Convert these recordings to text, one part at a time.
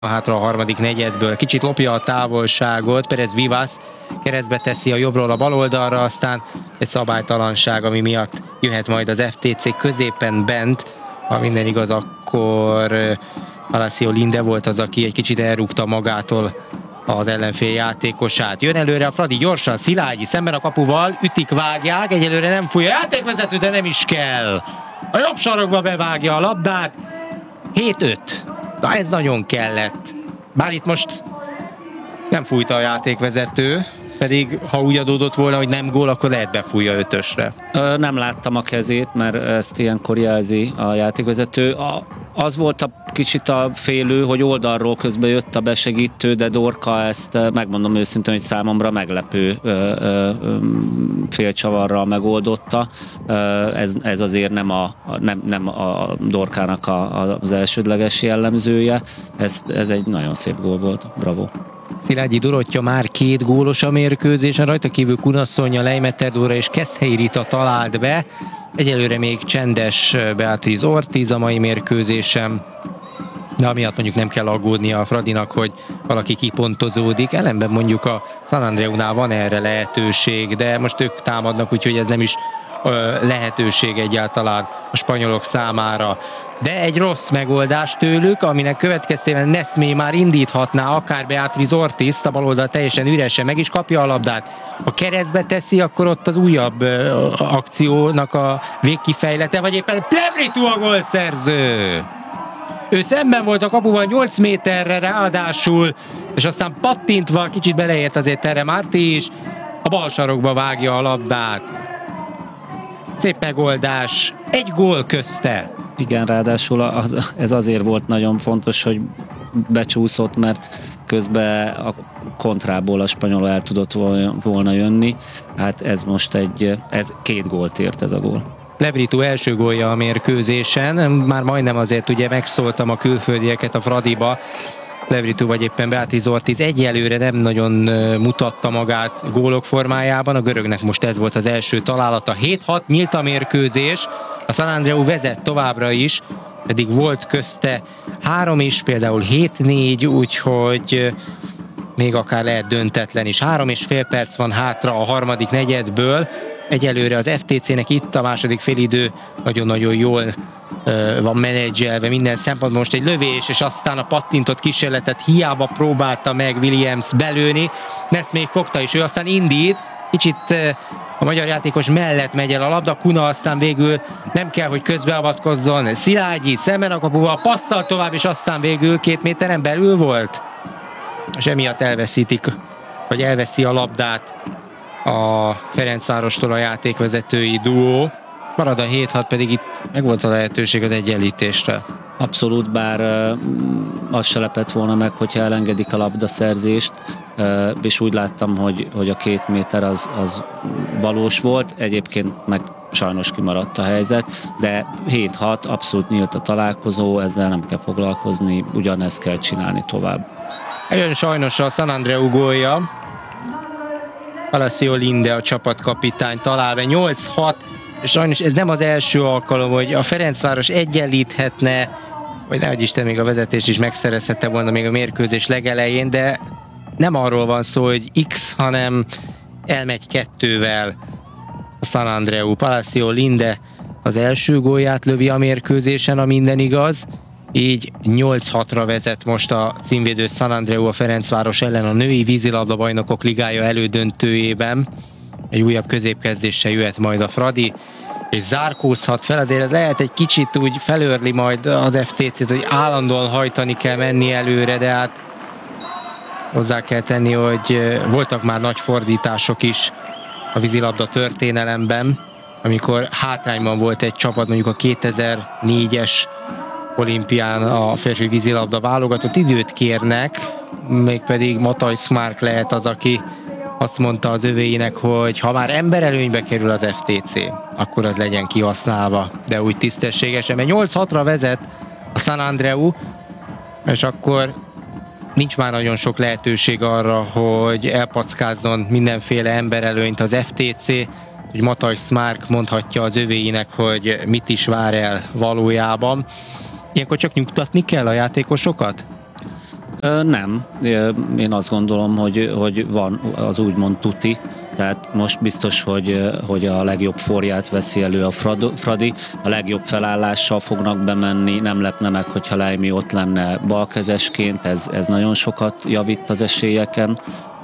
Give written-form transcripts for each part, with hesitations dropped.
hátra a harmadik negyedből, kicsit lopja a távolságot, Perez Vivas keresztbe teszi a jobbról a bal oldalra, aztán egy szabálytalanság, ami miatt jöhet majd az FTC középen bent. Ha minden igaz, akkor Palacio Linde volt az, aki egy kicsit elrúgta magától az ellenfél játékosát. Jön előre a Fradi gyorsan, Szilágyi szemben a kapuval, ütik, vágják, egyelőre nem fújja játékvezető, de nem is kell. A jobb sarokba bevágja a labdát, 7-5. Na ez nagyon kellett. Bár itt most nem fújta a játékvezető, pedig ha úgy adódott volna, hogy nem gól, akkor lehet befújja 5-ösre. Nem láttam a kezét, mert ezt ilyenkor jelzi a játékvezető. Az volt a kicsit a félő, hogy oldalról közben jött a besegítő, de Dorka ezt, megmondom őszintén, hogy számomra meglepő félcsavarral megoldotta. Ez azért nem a Dorkának az elsődleges jellemzője. Ez egy nagyon szép gól volt. Bravo. Szilágyi Dorottya már 2 gólos a mérkőzésen, rajta kívül Kunaszonya, Leimeter Dóra és Keszthelyi Rita talált be. Egyelőre még csendes Beatriz Ortiz a mai mérkőzésen, de amiatt mondjuk nem kell aggódnia a Fradinak, hogy valaki kipontozódik. Ellenben mondjuk a San Andreunál van erre lehetőség, de most ők támadnak, úgyhogy ez nem is lehetőség egyáltalán a spanyolok számára. De egy rossz megoldás tőlük, aminek következtében Nesmé már indíthatná akár Beatriz Ortizt, a baloldal teljesen üresen, meg is kapja a labdát. Ha keresztbe teszi, akkor ott az újabb akciónak a végkifejlete, vagy éppen Plevritu a gólszerző! Ő szemben volt a kapuval 8 méterre ráadásul, és aztán pattintva kicsit beleért azért Tere Márti is, a bal sarokba vágja a labdát. Szép megoldás, egy gól közte. Igen, ráadásul ez azért volt nagyon fontos, hogy becsúszott, mert közben a kontrából a spanyol el tudott volna jönni. Hát ez most ez 2 gólt ért ez a gól. Plevritu első gólja a mérkőzésen, már majdnem azért ugye megszóltam a külföldieket a Fradiba. Plevritu vagy éppen Beatriz Ortiz egyelőre nem nagyon mutatta magát gólok formájában, a görögnek most ez volt az első találata. 7-6 nyílt a mérkőzés, a San Andreu vezet továbbra is, pedig volt közte 3 is, például 7-4, úgyhogy még akár lehet döntetlen is. 3,5 perc van hátra a harmadik negyedből, egyelőre az FTC-nek itt a második félidő nagyon-nagyon jól van menedzselve minden szempontból. Most egy lövés, és aztán a pattintott kísérletet hiába próbálta meg Williams belőni. Nesmé fogta, és ő aztán indít. Kicsit a magyar játékos mellett megy el a labda, Kuna aztán végül nem kell, hogy közbeavatkozzon. Szilágyi szemben a kapuval, passzal tovább, és aztán végül 2 méteren belül volt. És emiatt elveszi a labdát a Ferencvárostól a játékvezetői duó. Marad a 7-6, pedig itt meg volt a lehetőség az egyenlítésre. Abszolút, bár az se lepett volna meg, hogyha elengedik a labdaszerzést, és úgy láttam, hogy a 2 méter az valós volt, egyébként meg sajnos kimaradt a helyzet, de 7-6, abszolút nyílt a találkozó, ezzel nem kell foglalkozni, ugyanezt kell csinálni tovább. Jön sajnos a San Andreu gólja. Palacio Linde a csapatkapitány talál be 8-6, és sajnos ez nem az első alkalom, hogy a Ferencváros egyenlíthetne, vagy nehogy Isten, még a vezetés is megszerezhette volna még a mérkőzés legelején, de nem arról van szó, hogy X, hanem elmegy 2-vel a San Andreu. Palacio Linde az első gólját lövi a mérkőzésen, a minden igaz. Így 8-6-ra vezet most a címvédő San Andreu a Ferencváros ellen a női vízilabda bajnokok ligája elődöntőjében. Egy újabb középkezdéssel jöhet majd a Fradi, és zárkózhat fel. Azért lehet egy kicsit úgy felőrli majd az FTC-t, hogy állandóan hajtani kell menni előre, de hát hozzá kell tenni, hogy voltak már nagy fordítások is a vízilabda történelemben, amikor hátrányban volt egy csapat, mondjuk a 2004-es olimpián a férfi vízilabda válogatott, időt kérnek, mégpedig Matthijs Smárk lehet az, aki azt mondta az övéinek, hogy ha már emberelőnybe kerül az FTC, akkor az legyen kihasználva, de úgy tisztességesen, mert 8-6-ra vezet a San Andreu, és akkor nincs már nagyon sok lehetőség arra, hogy elpackázzon mindenféle emberelőnyt az FTC, hogy Matthijs Smárk mondhatja az övéinek, hogy mit is vár el valójában. Ilyenkor csak nyugtatni kell a játékosokat? Nem. Én azt gondolom, hogy van az úgymond tuti. Tehát most biztos, hogy a legjobb forját veszi elő a Fradi. A legjobb felállással fognak bemenni. Nem lepne meg, hogyha Leimi ott lenne balkezesként. Ez nagyon sokat javít az esélyeken.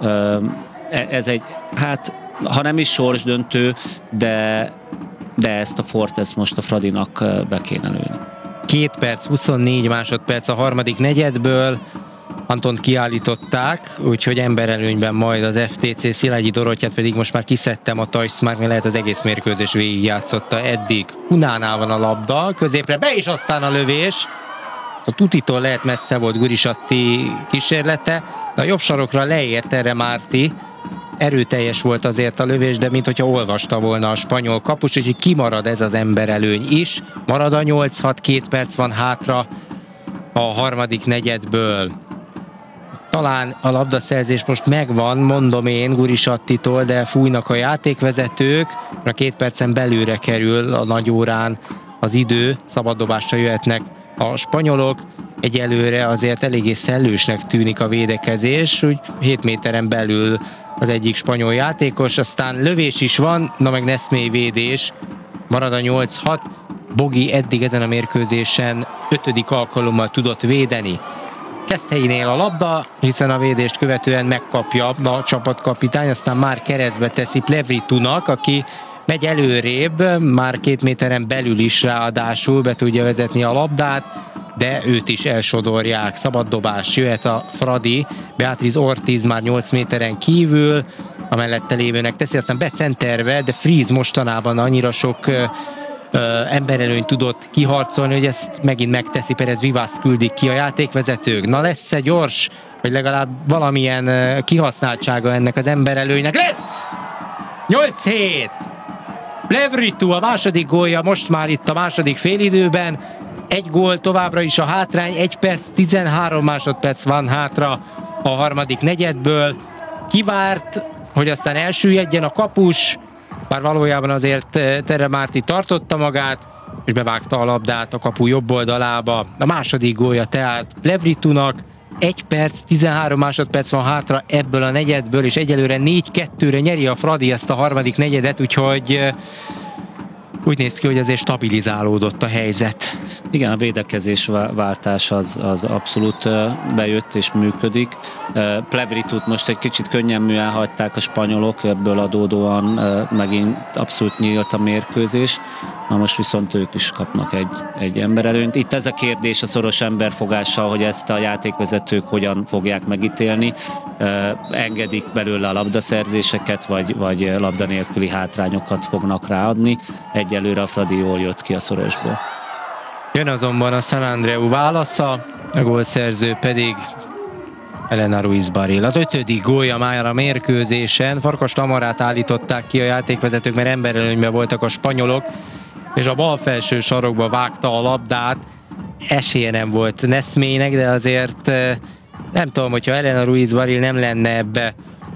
Ez egy, hát ha nem is sorsdöntő, de ezt a fort, ezt most a Fradinak be kéne lőni. 2 perc, 24 másodperc a harmadik negyedből. Antont kiállították, úgyhogy emberelőnyben majd az FTC, Szilágyi Dorottyát pedig most már kiszedtem a Tajszmárk, mert lehet az egész mérkőzés végigjátszotta eddig. Hunánál van a labda, középre be is, aztán a lövés. A tutitól lehet messze volt Gurisatti kísérlete, de a jobb sarokra leért erre Márti. Erőteljes volt azért a lövés, de minthogyha olvasta volna a spanyol kapus, úgyhogy kimarad ez az emberelőny is. Marad a 8-6, 2 perc van hátra a harmadik negyedből. Talán a labdaszerzés most megvan, mondom én Gurisattitól, de fújnak a játékvezetők. A 2 percen belülre kerül a nagy órán az idő, szabaddobásra jöhetnek a spanyolok. Egyelőre azért eléggé szellősnek tűnik a védekezés, úgy 7 méteren belül az egyik spanyol játékos, aztán lövés is van, na meg Neszmé védés, marad a 8-6. Bogi eddig ezen a mérkőzésen 5. alkalommal tudott védeni. Keszthelyinél a labda, hiszen a védést követően megkapja a csapatkapitány, aztán már keresztbe teszi Plevritunak, aki megy előrébb, már 2 méteren belül is ráadásul be tudja vezetni a labdát, de őt is elsodorják. Szabaddobás jöhet a Fradi, Beatriz Ortiz már 8 méteren kívül, a mellette lévőnek teszi, aztán becenterve, de Freeze mostanában annyira sok emberelőnyt tudott kiharcolni, hogy ezt megint megteszi, Perez Vivas küldik ki a játékvezetők. Na lesz-e gyors, vagy legalább valamilyen kihasználtsága ennek az emberelőnynek? Lesz! 8-7! Plevritu a második gólja most már itt a második félidőben. Egy gól továbbra is a hátrány, 1 perc, 13 másodperc van hátra a harmadik negyedből. Kivárt, hogy aztán elsüllyedjen a kapus, bár valójában azért Tere Márti tartotta magát, és bevágta a labdát a kapu jobb oldalába. A második gólja tehát Plevritunak, 1 perc, 13 másodperc van hátra ebből a negyedből, és egyelőre 4-2-re nyeri a Fradi ezt a harmadik negyedet, úgyhogy úgy néz ki, hogy azért stabilizálódott a helyzet. Igen, a védekezés váltás az abszolút bejött és működik. Plevritut most egy kicsit könnyelműen hagyták a spanyolok, ebből adódóan megint abszolút nyílt a mérkőzés. Na most viszont ők is kapnak egy emberelőnyt. Itt ez a kérdés a szoros emberfogással, hogy ezt a játékvezetők hogyan fogják megítélni. Engedik belőle a labdaszerzéseket, vagy labda nélküli hátrányokat fognak ráadni. Egyelőre a Fradi jól jött ki a szorosból. Jön azonban a San Andreu válasza, a gólszerző pedig Elena Ruiz Barril. Az 5. gólja már a mérkőzésen. Farkas Tamarát állították ki a játékvezetők, mert emberelőnyben voltak a spanyolok, és a bal felső sarokba vágta a labdát. Esélye nem volt Neszmének, de azért nem tudom, hogyha Elena Ruiz Barril nem lenne ebbe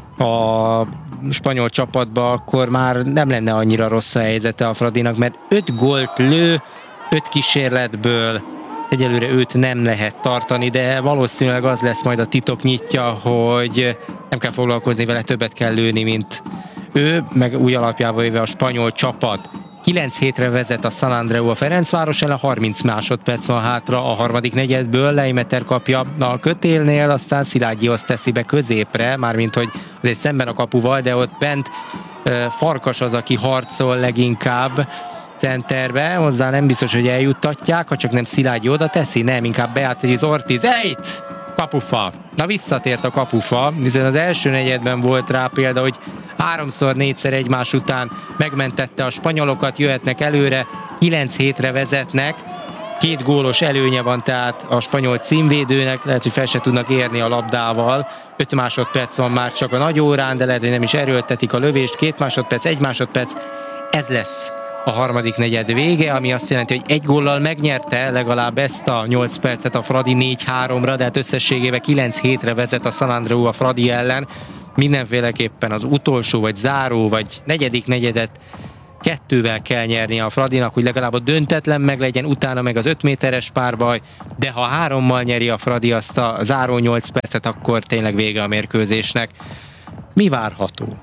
a spanyol csapatba, akkor már nem lenne annyira rossz a helyzete a Fradinak, mert 5 gólt lő, 5 kísérletből, egyelőre őt nem lehet tartani, de valószínűleg az lesz majd a titok nyitja, hogy nem kell foglalkozni vele, többet kell lőni, mint ő, meg úgy alapjában véve a spanyol csapat. 9-7-re vezet a San Andreu a Ferencváros ellen, 30 másodperc van hátra a harmadik negyedből, Leimeter kapja a kötélnél, aztán Szilágyihoz teszi be középre, mármint hogy azért szemben a kapuval, de ott bent Farkas az, aki harcol leginkább centerbe, hozzá nem biztos, hogy eljuttatják, ha csak nem Szilágyi oda teszi, nem, inkább Beatriz Ortiz, kapufa! Na visszatért a kapufa, hiszen az első negyedben volt rá példa, hogy 3-4-szer egymás után megmentette a spanyolokat, jöhetnek előre, 9-7-re vezetnek, 2 gólos előnye van tehát a spanyol címvédőnek, lehet, hogy fel se tudnak érni a labdával, 5 másodperc van már csak a nagy órán, de lehet, hogy nem is erőltetik a lövést, 2 másodperc, 1 másodperc, ez lesz a harmadik negyed vége, ami azt jelenti, hogy 1 góllal megnyerte legalább ezt a 8 percet a Fradi 4-3-ra, de hát összességében 9-7-re vezet a San Andreu a Fradi ellen. Mindenféleképpen az utolsó, vagy záró, vagy negyedik negyedet 2-vel kell nyernie a Fradinak, hogy legalább a döntetlen meglegyen, utána meg az 5 méteres párbaj, de ha 3-mal nyeri a Fradi azt a záró 8 percet, akkor tényleg vége a mérkőzésnek. Mi várható?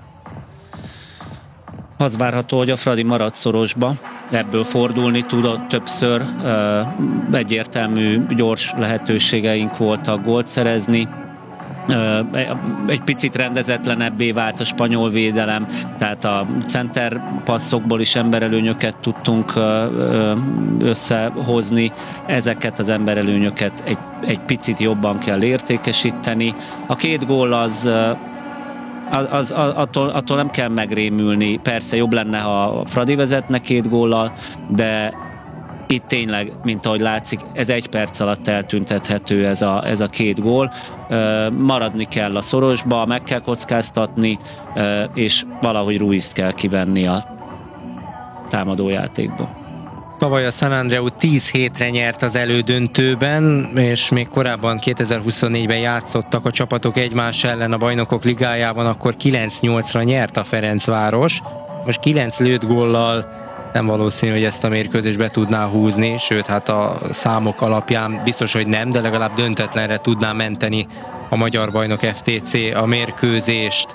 Az várható, hogy a Fradi marad szorosba, ebből fordulni tudott többször, egyértelmű, gyors lehetőségeink voltak gólt szerezni. Egy picit rendezetlenebbé vált a spanyol védelem, tehát a center passzokból is emberelőnyöket tudtunk összehozni. Ezeket az emberelőnyöket egy picit jobban kell értékesíteni. A 2 gól attól nem kell megrémülni. Persze jobb lenne, ha a Fradi vezetne 2 góllal, de itt tényleg, mint ahogy látszik, ez 1 perc alatt eltüntethető ez a 2 gól. Maradni kell a szorosba, meg kell kockáztatni, és valahogy Ruizt kell kivenni a támadójátékba. Tavaly a San Andreu 10 hétre nyert az elődöntőben, és még korábban 2024-ben játszottak a csapatok egymás ellen a Bajnokok Ligájában, akkor 9-8-ra nyert a Ferencváros. Most 9 lőtt góllal nem valószínű, hogy ezt a mérkőzést be tudná húzni, sőt, hát a számok alapján biztos, hogy nem, de legalább döntetlenre tudná menteni a magyar bajnok FTC a mérkőzést.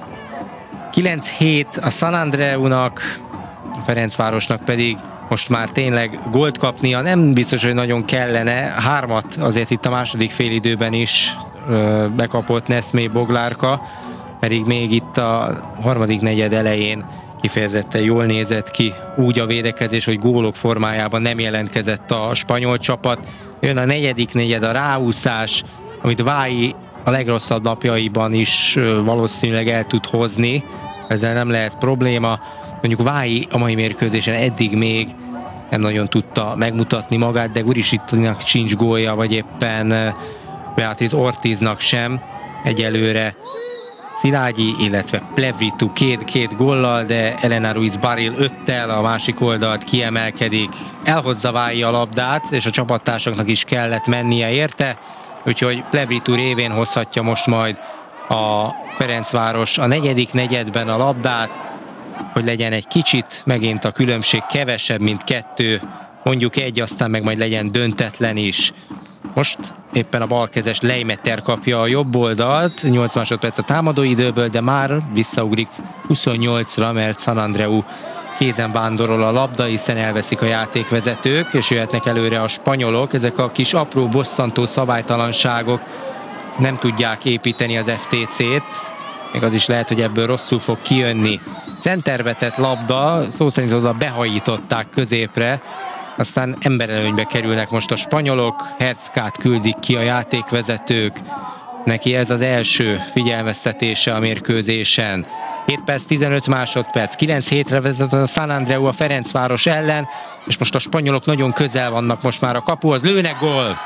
9-7 a San Andreunak, a Ferencvárosnak pedig most már tényleg gólt kapnia nem biztos, hogy nagyon kellene. 3-at azért itt a második félidőben is bekapott Neszmé Boglárka, pedig még itt a harmadik negyed elején kifejezetten jól nézett ki úgy a védekezés, hogy gólok formájában nem jelentkezett a spanyol csapat. Jön a negyedik negyed, a ráúszás, amit Vái a legrosszabb napjaiban is valószínűleg el tud hozni, ezzel nem lehet probléma. Mondjuk Vái a mai mérkőzésen eddig még nem nagyon tudta megmutatni magát, de Gurisitnak sincs gólja, vagy éppen Beatriz Ortiznak sem egyelőre. Szilágyi, illetve Plevritu két góllal, de Elena Ruiz Barril 5-tel a másik oldalt kiemelkedik. Elhozza Vái a labdát, és a csapattársaknak is kellett mennie érte, úgyhogy Plevritu révén hozhatja most majd a Ferencváros a negyedik negyedben a labdát, hogy legyen egy kicsit megint a különbség kevesebb, mint 2, mondjuk 1, aztán meg majd legyen döntetlen is. Most éppen a balkezes Leimeter kapja a jobb oldalt, 8 másodperc a támadóidőből, de már visszaugrik 28-ra, mert San Andreu kézen vándorol a labda, hiszen elveszik a játékvezetők, és jöhetnek előre a spanyolok. Ezek a kis apró, bosszantó szabálytalanságok nem tudják építeni az FTC-t, még az is lehet, hogy ebből rosszul fog kijönni. Centerbe tett labda, szó szerint oda behajították középre, aztán emberelőnybe kerülnek most a spanyolok, Herckát küldik ki a játékvezetők, neki ez az első figyelmeztetése a mérkőzésen. 7 perc, 15 másodperc, 9-7-re vezet a San Andreu a Ferencváros ellen, és most a spanyolok nagyon közel vannak most már a kapuhoz, lőnek, gól!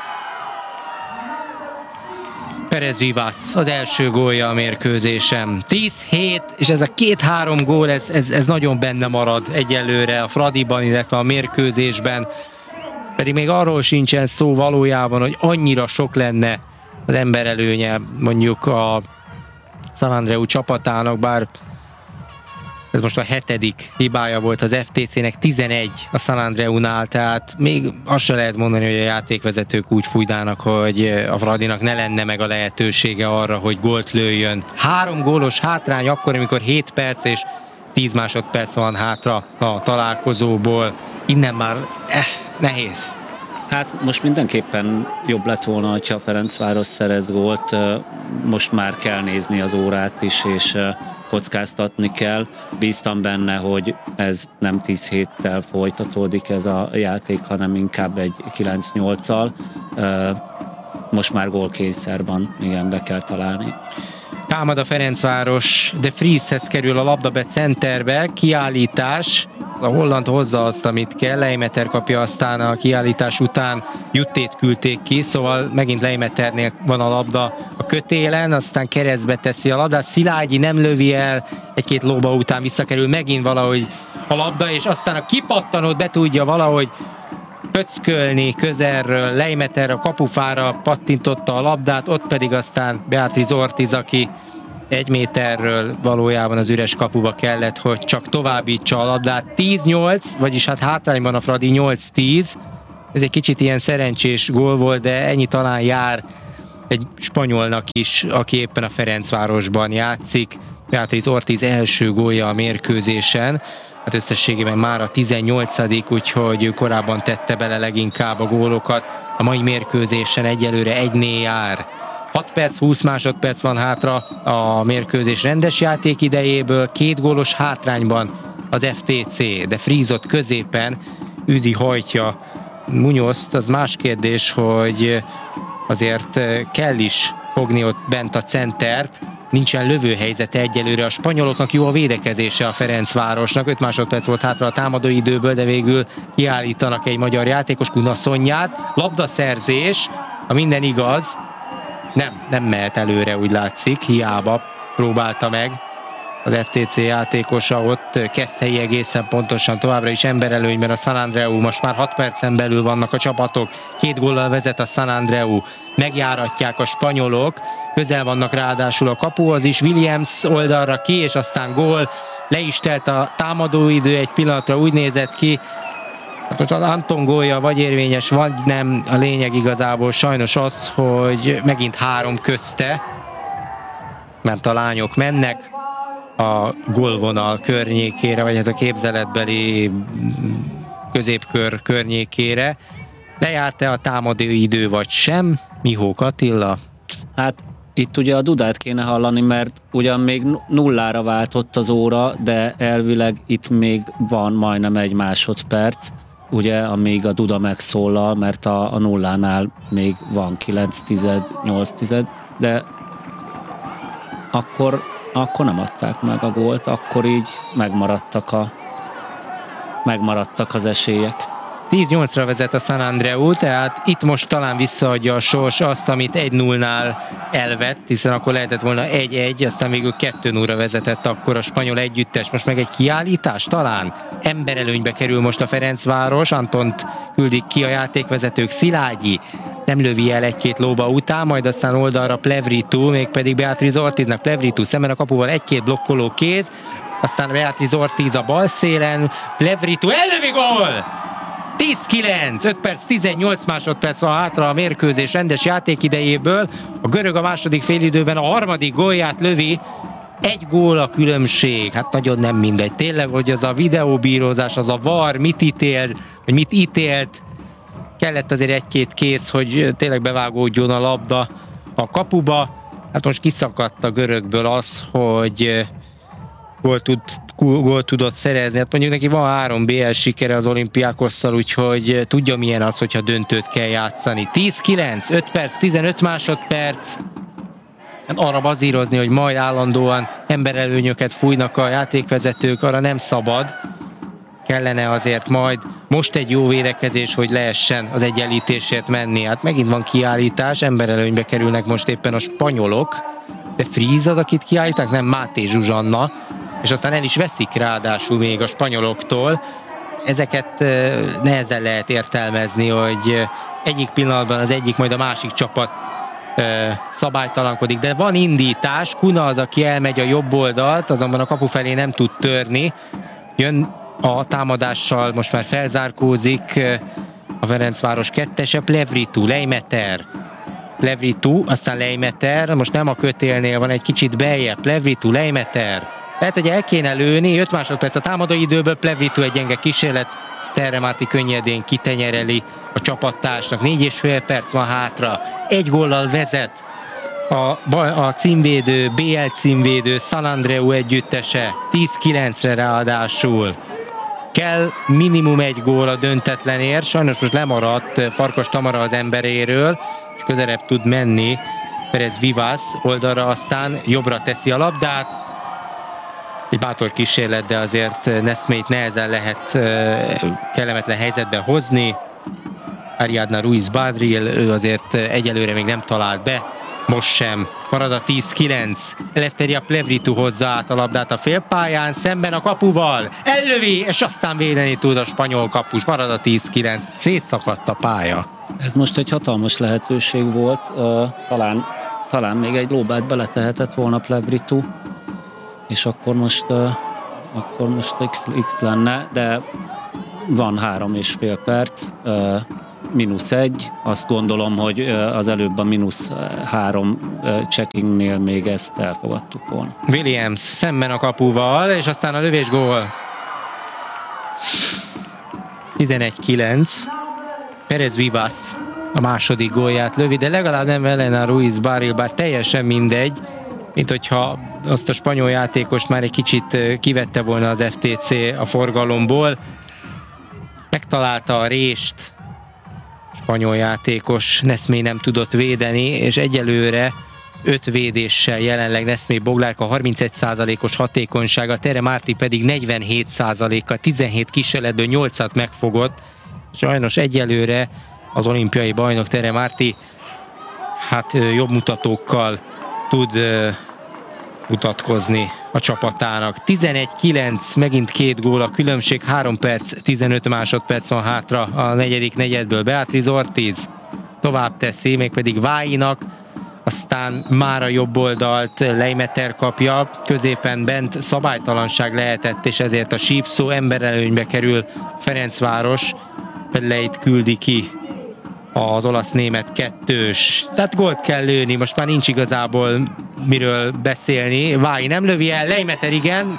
Pérez Vivas az első gólja a mérkőzésen. 10-7, és ez a 2-3 gól, ez nagyon benne marad egyelőre a Fradiban, illetve a mérkőzésben. Pedig még arról sincsen szó valójában, hogy annyira sok lenne az emberelőnye mondjuk a San Andreu csapatának, bár ez most a 7. hibája volt az FTC-nek, 11 a San Andreunál, tehát még azt se lehet mondani, hogy a játékvezetők úgy fújdának, hogy a Fradinak ne lenne meg a lehetősége arra, hogy gólt lőjön. 3 gólos hátrány akkor, amikor 7 perc és 10 másodperc van hátra a találkozóból. Innen már nehéz. Hát most mindenképpen jobb lett volna, hogyha Ferencváros szerez gólt. Most már kell nézni az órát is, és kockáztatni kell. Bíztam benne, hogy ez nem 10 héttel folytatódik ez a játék, hanem inkább egy 9-8-al. Most már gólkényszer van, igen, be kell találni. Támad a Ferencváros, de Frieshez kerül a labda be centerbe, kiállítás, a holland hozza azt, amit kell, Leimeter kapja, aztán a kiállítás után Juttét küldték ki, szóval megint Leimeternél van a labda a kötélen, aztán keresztbe teszi a labdát, Szilágyi nem lövi el, egy-két lóba után visszakerül megint valahogy a labda, és aztán a kipattanót be tudja valahogy pöckölni közelről, Leimeter a kapufára pattintotta a labdát, ott pedig aztán Beatriz Ortiz, aki 1 méterről valójában az üres kapuba kellett, hogy csak továbbítsa a labdát. 10-8, vagyis hát hátrányban a Fradi 8-10. Ez egy kicsit ilyen szerencsés gól volt, de ennyi talán jár egy spanyolnak is, aki éppen a Ferencvárosban játszik. Beatriz Ortiz első gólja a mérkőzésen. Hát összességében már a 18., úgyhogy ő korábban tette bele leginkább a gólokat. A mai mérkőzésen egyelőre 1-nél jár. 6 perc, 20 másodperc van hátra a mérkőzés rendes játék idejéből, 2 gólos hátrányban az FTC, de Frízot középen Üzi hajtja Munyozt. Az más kérdés, hogy azért kell is fogni ott bent a centert, nincsen lövőhelyzete egyelőre a spanyoloknak, jó a védekezése a Ferencvárosnak, 5 másodperc volt hátra a támadóidőből, de végül kiállítanak egy magyar játékos, Kunaszonyát, labdaszerzés, ha minden igaz, nem mehet előre, úgy látszik, hiába próbálta meg az FTC játékosa, ott Keszthelyi egészen pontosan továbbra is emberelőnyben a San Andreu, most már 6 percen belül vannak a csapatok, 2 góllal vezet a San Andreu, megjáratják a spanyolok, közel vannak ráadásul a kapuhoz is, Williams oldalra ki, és aztán gól, le is telt a támadóidő, egy pillanatra úgy nézett ki, hát most az Anton gólja vagy érvényes, vagy nem, a lényeg igazából sajnos az, hogy megint 3 közte, mert a lányok mennek a gólvonal környékére, vagy hát a képzeletbeli középkör környékére. Lejárt-e a támadóidő vagy sem? Mihók Attila? Hát itt ugye a dudát kéne hallani, mert ugyan még 0-ra váltott az óra, de elvileg itt még van majdnem 1 másodperc, ugye, amíg a duda megszólal, mert a 0-nál még van 9-10, de akkor nem adták meg a gólt, akkor így megmaradtak az esélyek. 10-8-ra vezet a San Andreu, tehát itt most talán visszaadja a sors azt, amit 1-0-nál elvett, hiszen akkor lehetett volna 1-1, aztán végül 2-0-ra vezetett akkor a spanyol együttes. Most meg egy kiállítás talán? Emberelőnybe kerül most a Ferencváros, Antont küldik ki a játékvezetők, Szilágyi nem lövi el 1-2 lóba után, majd aztán oldalra Plevritu, mégpedig Beatriz Ortiznak, Plevritu szemben a kapuval 1-2 blokkoló kéz, aztán Beatriz Ortiz a bal szélen, Plevritu ellövi gól! 10-9, 5 perc, 18 másodperc van hátra a mérkőzés rendes játékidejéből. A görög a második félidőben a harmadik gólját lövi. 1 gól a különbség. Hát nagyon nem mindegy. Tényleg, hogy az a videóbírozás, az a VAR mit ítélt, vagy mit ítélt. Kellett azért 1-2 kész, hogy tényleg bevágódjon a labda a kapuba. Hát most kiszakadt a görögből az, hogy gól tudott szerezni. Hát mondjuk neki van 3 BL sikere az Olympiákosszal, úgyhogy tudja milyen az, hogyha döntőt kell játszani. 10-9, 5 perc, 15 másodperc. Arra bazírozni, hogy majd állandóan emberelőnyöket fújnak a játékvezetők, arra nem szabad. Kellene azért majd most egy jó védekezés, hogy lehessen az egyenlítésért menni. Hát megint van kiállítás, emberelőnybe kerülnek most éppen a spanyolok, de Fríz az, akit kiállítanak, nem Máté Zsuzsanna, és aztán el is veszik ráadásul még a spanyoloktól. Ezeket nehezen lehet értelmezni, hogy egyik pillanatban az egyik, majd a másik csapat szabálytalankodik, de van indítás, Kuna az, aki elmegy a jobb oldalt, azonban a kapu felé nem tud törni, jön a támadással, most már felzárkózik a Ferencváros kettese, Plevritu, Leimeter, Plevritu, aztán Leimeter, most nem a kötélnél van, egy kicsit beljebb, Plevritu, Leimeter, lehet, hogy el kéne lőni, 5 másodperc a támadóidőből, Plevritu egy gyenge kísérlet, Terre Márti könnyedén kitenyereli a csapattársnak, 4,5 perc van hátra, 1 góllal vezet a címvédő, BL címvédő San Andreu együttese, 10-9-re ráadásul. Kell minimum 1 gól a döntetlenért, sajnos most lemaradt Farkas Tamara az emberéről, és közelebb tud menni Perez Vivas oldalra, aztán jobbra teszi a labdát, egy bátor kísérlet, de azért Nesmét nehezen lehet kellemetlen helyzetbe hozni. Ariadna Ruiz Badril, ő azért egyelőre még nem talált be, most sem. Marad a 10-9. Eleftheria Plevritu hozza át a labdát a félpályán, szemben a kapuval. Ellövi, és aztán védeni tud a spanyol kapus. Marad a 10-9. Szétszakadt a pálya. Ez most egy hatalmas lehetőség volt, talán talán még egy lóbát beletehetett volna Plevritu, és akkor most X lenne, de van 3,5 perc, -1, azt gondolom, hogy az előbb a -3 checkingnél még ezt elfogadtuk volna. Williams szemben a kapuval, és aztán a lövés gól. 11-9. Pérez Vivas a második gólját lövi, de legalább nem Elena Ruiz Barril, bár teljesen mindegy, mint hogyha azt a spanyol játékost már egy kicsit kivette volna az FTC a forgalomból. Megtalálta a rést, spanyol játékos, Nesmé nem tudott védeni, és egyelőre 5 védéssel jelenleg Nesmé Boglárka 31%-os hatékonysága, Tere Marti pedig 47%-kal, 17 kísérletből 8-at megfogott. Sajnos egyelőre az olimpiai bajnok Tere Marti jobb mutatókkal tud mutatkozni a csapatának. 11-9, megint 2 gól a különbség, 3 perc, 15 másodperc van hátra a negyedik negyedből. Beatriz Ortiz tovább teszi, mégpedig Váinak, aztán már a jobb oldalt Leimeter kapja, középen bent szabálytalanság lehetett, és ezért a sípszó emberelőnybe kerül Ferencváros, Pedleit küldi ki az olasz-német kettős. Tehát gólt kell lőni, most már nincs igazából miről beszélni. Vái nem lövi el, Leimeter igen,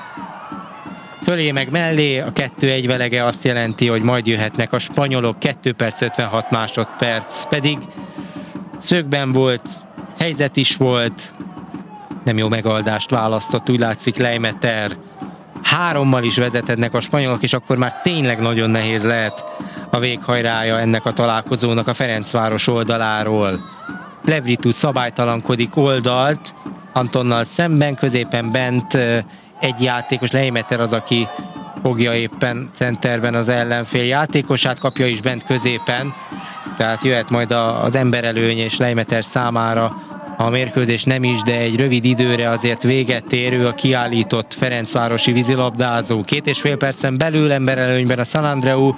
fölé meg mellé, a 2-1 velege azt jelenti, hogy majd jöhetnek a spanyolok, 2 perc 56 másodperc, pedig szögben volt, helyzet is volt, nem jó megoldást választott, úgy látszik Leimeter. 3-mal is vezetednek a spanyolok, és akkor már tényleg nagyon nehéz lehet a véghajrája ennek a találkozónak a Ferencváros oldaláról. Plevritu szabálytalankodik oldalt, Antonnal szemben, középen bent egy játékos, Leimeter az, aki fogja éppen centerben az ellenfél játékosát, kapja is bent középen, tehát jöhet majd az emberelőny és Leimeter számára a mérkőzés nem is, de egy rövid időre azért véget ér, ő a kiállított ferencvárosi vízilabdázó. 2,5 percen belül emberelőnyben a San Andreu,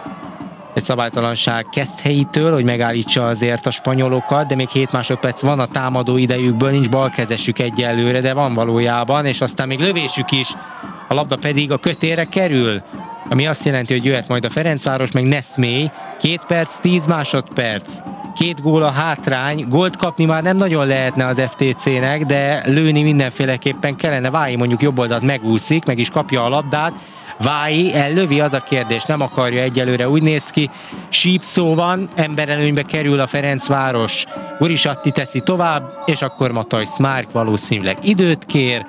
egy szabálytalanság Keszthelyitől, hogy megállítsa azért a spanyolokat, de még 7 másodperc van a támadó idejükből, nincs balkezesük egyelőre, de van valójában, és aztán még lövésük is, a labda pedig a kötélre kerül, ami azt jelenti, hogy jöhet majd a Ferencváros, meg Nesmé, 2 perc, 10 másodperc, 2 gól a hátrány, gólt kapni már nem nagyon lehetne az FTC-nek, de lőni mindenféleképpen kellene. Vái mondjuk jobb oldalt megúszik, meg is kapja a labdát, Vái ellövi, az a kérdés, nem akarja egyelőre, úgy néz ki. Sípszó van, emberelőnybe kerül a Ferencváros, Urisatti teszi tovább, és akkor Mataj Smárk valószínűleg időt kér,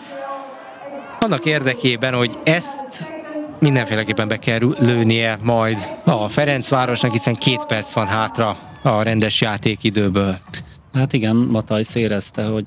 annak érdekében, hogy ezt mindenféleképpen be kell lőnie majd a Ferencvárosnak, hiszen 2 perc van hátra a rendes játékidőből. Hát igen, Matajsz érezte, hogy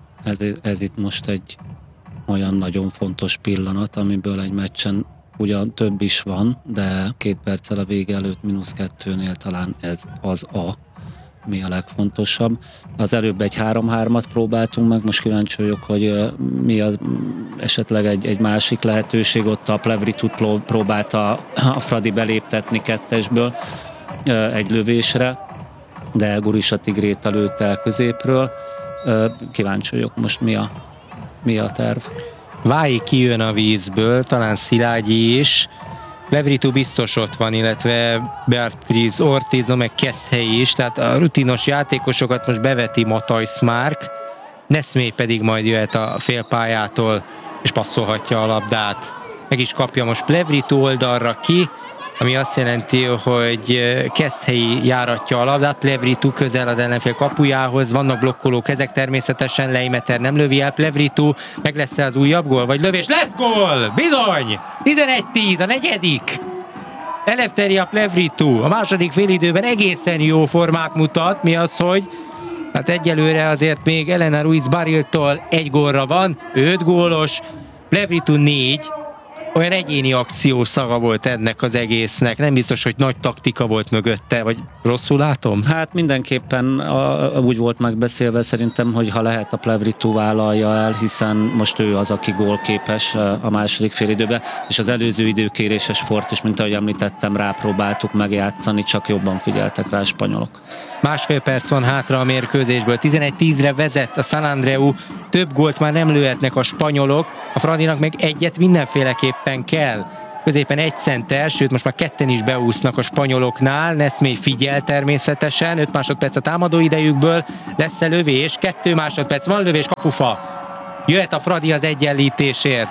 ez itt most egy olyan nagyon fontos pillanat, amiből egy meccsen ugyan több is van, de 2 perccel a vége előtt -2-nél talán ez az mi a legfontosabb. Az előbb egy 3-3-at próbáltunk meg, most kíváncsi vagyok, hogy mi az esetleg egy másik lehetőség, ott a Plevritut próbálta a Fradi beléptetni 2-esből egy lövésre, de Gurisati Gréta lőtte el középről. Kíváncsi vagyok most mi a terv. Vái kijön a vízből, talán Szilágyi is, Plevritu biztos ott van, illetve Beatriz Ortiz, meg Keszthely is, tehát a rutinos játékosokat most beveti Mataj Smárk, Nesmé pedig majd jöhet a félpályától, és passzolhatja a labdát. Meg is kapja most Plevritu oldalra ki, ami azt jelenti, hogy Keszthelyi járatja a labdát, Plevritu közel az ellenfél kapujához, vannak blokkoló kezek természetesen, Leimeter nem lövi el, Plevritu, meg lesz-e az újabb gól, vagy lövés, lesz gól! Bizony! 11-10, a negyedik! Eleftheria Plevritu a második félidőben egészen jó formát mutat, mi az, hogy hát egyelőre azért még Elena Ruiz Barriltól 1 gólra van, 5 gólos, Plevritu 4, olyan egyéni akció szaga volt ennek az egésznek. Nem biztos, hogy nagy taktika volt mögötte, vagy rosszul látom? Hát mindenképpen úgy volt megbeszélve szerintem, hogy ha lehet a Plevritu vállalja el, hiszen most ő az, aki gólképes a második félidőben, és az előző időkéréses fort is, mint ahogy említettem, rápróbáltuk megjátszani, csak jobban figyeltek rá a spanyolok. Másfél perc van hátra a mérkőzésből. 11-10-re vezet a San Andreu. Több gólt már nem lőhetnek a spanyolok. A Fradinak meg egyet mindenféleképpen kell. Középen egy center, sőt most már ketten is beúsznak a spanyoloknál. Neszmély figyel természetesen. 5 másodperc a támadó idejükből. Lesz-e lövés? 2 másodperc. Van lövés, kapufa. Jöhet a Fradi az egyenlítésért.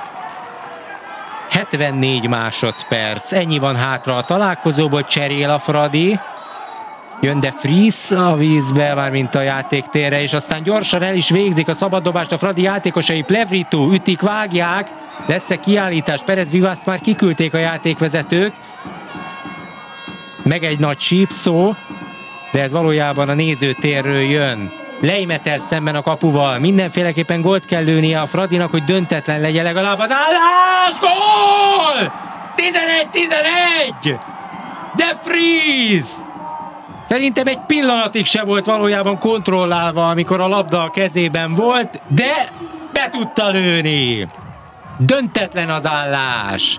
74 másodperc. Ennyi van hátra a találkozóból. Cserél a Fradi. Jön de Vries a vízbe, mármint a játéktérre, és aztán gyorsan el is végzik a szabaddobást a Fradi játékosai. Plevritu, ütik, vágják, lesz-e kiállítás? Perez Vivas már kiküldték a játékvezetők. Meg egy nagy sípszó, de ez valójában a nézőtérről jön. Leimeter szemben a kapuval. Mindenféleképpen gólt kell lőnie a Fradinak, hogy döntetlen legyen legalább az állás. Gól! 11-11! De Vries! Szerintem egy pillanatig se volt valójában kontrollálva, amikor a labda a kezében volt, de be tudta lőni. Döntetlen az állás.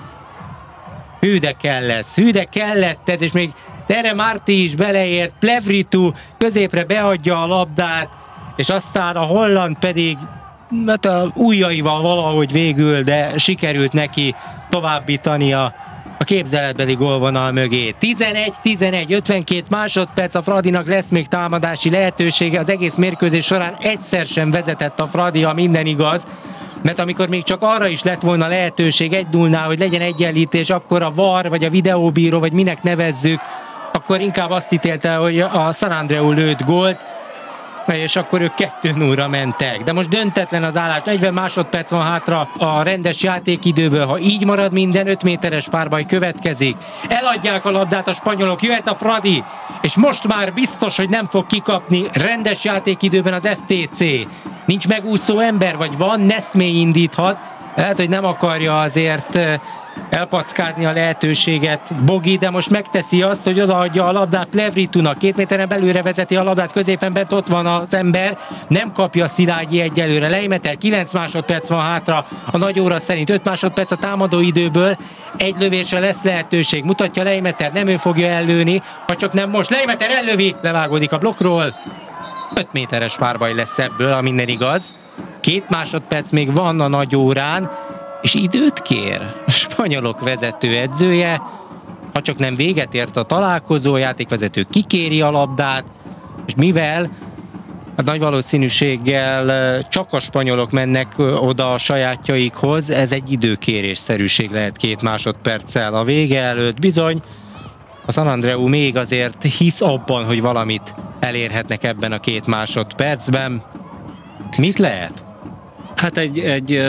Hű de kellett ez, és még Tere Marti is beleért, Plevritu középre beadja a labdát, és aztán a holland pedig hát a ujjaival valahogy végül, de sikerült neki továbbítani a képzeletbeli gólvonal mögé. 11-11, 52 másodperc, a Fradinak lesz még támadási lehetősége. Az egész mérkőzés során egyszer sem vezetett a Fradi, ha minden igaz, mert amikor még csak arra is lett volna lehetőség 1-0-nál, hogy legyen egyenlítés, akkor a VAR, vagy a videóbíró, vagy minek nevezzük, akkor inkább azt ítélte, hogy a San Andreu lőtt gólt, és akkor ők 2-0-ra mentek. De most döntetlen az állás, 40 másodperc van hátra a rendes játékidőből. Ha így marad minden, 5 méteres párbaj következik. Eladják a labdát a spanyolok, jöhet a Fradi, és most már biztos, hogy nem fog kikapni rendes játékidőben az FTC. Nincs megúszó ember, vagy van, Neszmély indíthat. Lehet, hogy nem akarja azért elpackázni a lehetőséget Bogi, de most megteszi azt, hogy odaadja a labdát Plevritunak. 2 méteren belőle vezeti a labdát, középen bent ott van az ember, nem kapja Szilágyi egyelőre. Leimeter, 9 másodperc van hátra a nagy óra szerint, 5 másodperc a támadó időből, egy lövésre lesz lehetőség, mutatja Leimeter, nem ő fogja ellőni, ha csak nem most. Leimeter ellövi, levágódik a blokkról, 5 méteres párbaj lesz ebből, ha minden igaz. 2 másodperc még van a nagy órán, és időt kér a spanyolok vezetőedzője, ha csak nem véget ért a találkozó, a játékvezető kikéri a labdát, és mivel a nagy valószínűséggel csak a spanyolok mennek oda a sajátjaikhoz, ez egy időkérésszerűség lehet 2 másodperccel a vége előtt. Bizony, a San Andreu még azért hisz abban, hogy valamit elérhetnek ebben a 2 másodpercben. Mit lehet? Hát egy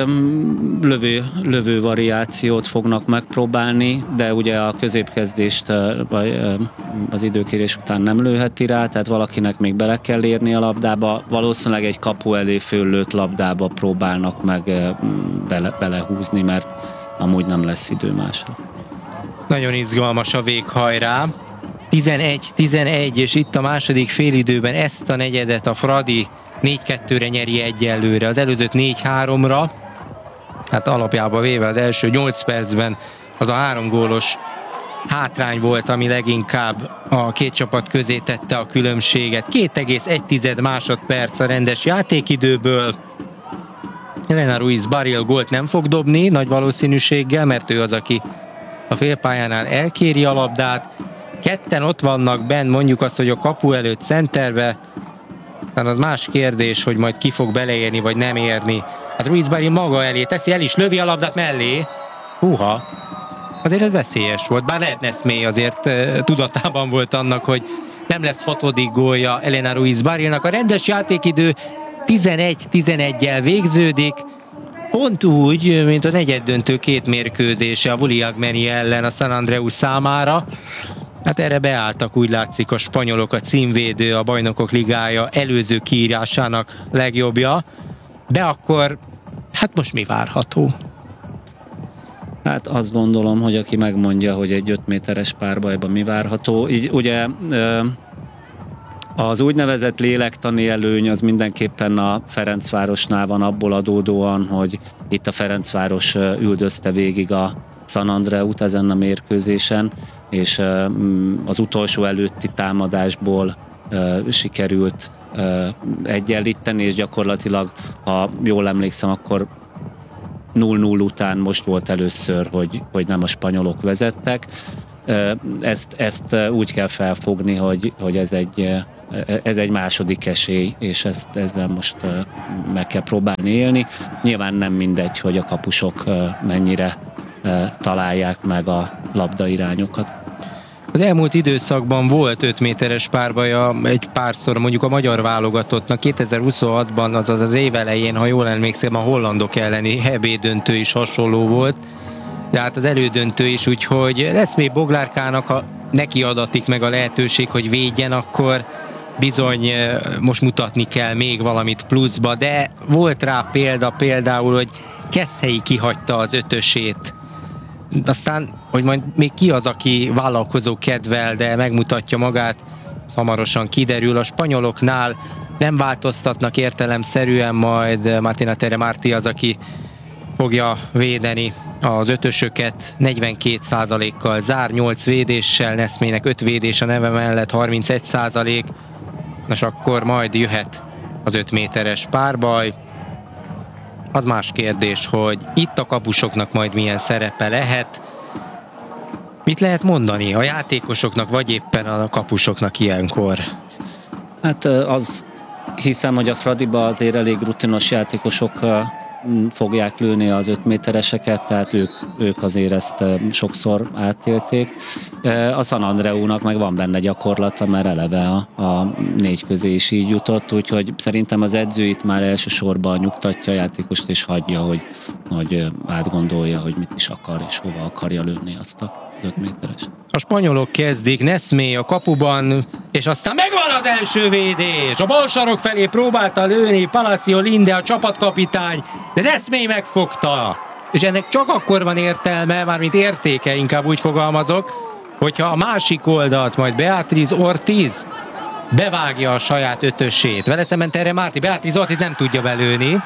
lövő variációt fognak megpróbálni, de ugye a középkezdést az időkérés után nem lőheti rá, tehát valakinek még bele kell érni a labdába, valószínűleg egy kapu elé föllőtt labdába próbálnak meg belehúzni, mert amúgy nem lesz idő másra. Nagyon izgalmas a véghajrá. 11-11, és itt a második félidőben ezt a negyedet a Fradi 4-2-re nyeri egyelőre, az előzőt 4-3-ra, hát alapjában véve az első 8 percben az a 3 gólos hátrány volt, ami leginkább a két csapat közé tette a különbséget. 2,1 másodperc a rendes játékidőből. Elena Ruiz Barril gólt nem fog dobni nagy valószínűséggel, mert ő az, aki a félpályánál elkéri a labdát. Ketten ott vannak benn, mondjuk azt, hogy a kapu előtt centerbe, aztán az más kérdés, hogy majd ki fog beleérni, vagy nem érni. Hát Ruiz Barril maga elé teszi, el is lövi a labdát mellé. Húha, azért ez veszélyes volt, bár lehet Neszmély azért tudatában volt annak, hogy nem lesz 6. gólja Elena Ruiz Barrilnak. A rendes játékidő 11-11-jel végződik, pont úgy, mint a negyeddöntő 2 mérkőzése a Vuliagmeni ellen a San Andreu számára. Hát erre beálltak, úgy látszik, a spanyolok, a címvédő, a Bajnokok Ligája előző kiírásának legjobbja. De akkor, hát most mi várható? Hát azt gondolom, hogy aki megmondja, hogy egy 5 méteres párbajban mi várható, így ugye az úgynevezett lélektani előny az mindenképpen a Ferencvárosnál van abból adódóan, hogy itt a Ferencváros üldözte végig a San Andreut ezen a mérkőzésen, és az utolsó előtti támadásból sikerült egyenlíteni, és gyakorlatilag, ha jól emlékszem, akkor 0-0 után most volt először, hogy nem a spanyolok vezettek. Ezt úgy kell felfogni, hogy ez egy második esély, és ezzel most meg kell próbálni élni. Nyilván nem mindegy, hogy a kapusok mennyire találják meg a labdairányokat. Az elmúlt időszakban volt 5 méteres párbaja egy párszor, mondjuk a magyar válogatottnak 2026-ban, azaz az év elején, ha jól emlékszem, a hollandok elleni EB döntő is hasonló volt, de hát az elődöntő is, úgyhogy Neszmé Boglárkának, ha neki adatik meg a lehetőség, hogy védjen, akkor bizony most mutatni kell még valamit pluszba, de volt rá például, hogy Keszthelyi kihagyta az ötösét. Aztán, hogy majd még ki az, aki vállalkozó kedvel, de megmutatja magát, hamarosan kiderül. A spanyoloknál nem változtatnak értelemszerűen, majd Martina Tere Martí az, aki fogja védeni az ötösöket, 42%-kal zár, 8 védéssel, Neszmének 5 védés a neve mellett, 31%. És akkor majd jöhet az 5 méteres párbaj. Az más kérdés, hogy itt a kapusoknak majd milyen szerepe lehet. Mit lehet mondani a játékosoknak, vagy éppen a kapusoknak ilyenkor? Hát az hiszem, hogy a Fradiba azért elég rutinos játékosok fogják lőni az 5 métereseket, tehát ők azért ezt sokszor átélték. A San Andreúnak meg van benne gyakorlata, mert eleve a 4 közé is így jutott, úgyhogy szerintem az edzőit már elsősorban nyugtatja a játékost, és hagyja, hogy átgondolja, hogy mit is akar, és hova akarja lőni azt a 5 méteres. A spanyolok kezdik, Neszmé a kapuban, és aztán megvan az első védés! A bal sarok felé próbálta lőni Palacio Linde, a csapatkapitány, de Neszmé megfogta! És ennek csak akkor van értelme, mármint értéke, inkább úgy fogalmazok, hogyha a másik oldalt majd Beatriz Ortiz bevágja a saját ötösét. Vele szemben Tere Martí, Beatriz Ortiz nem tudja belőni.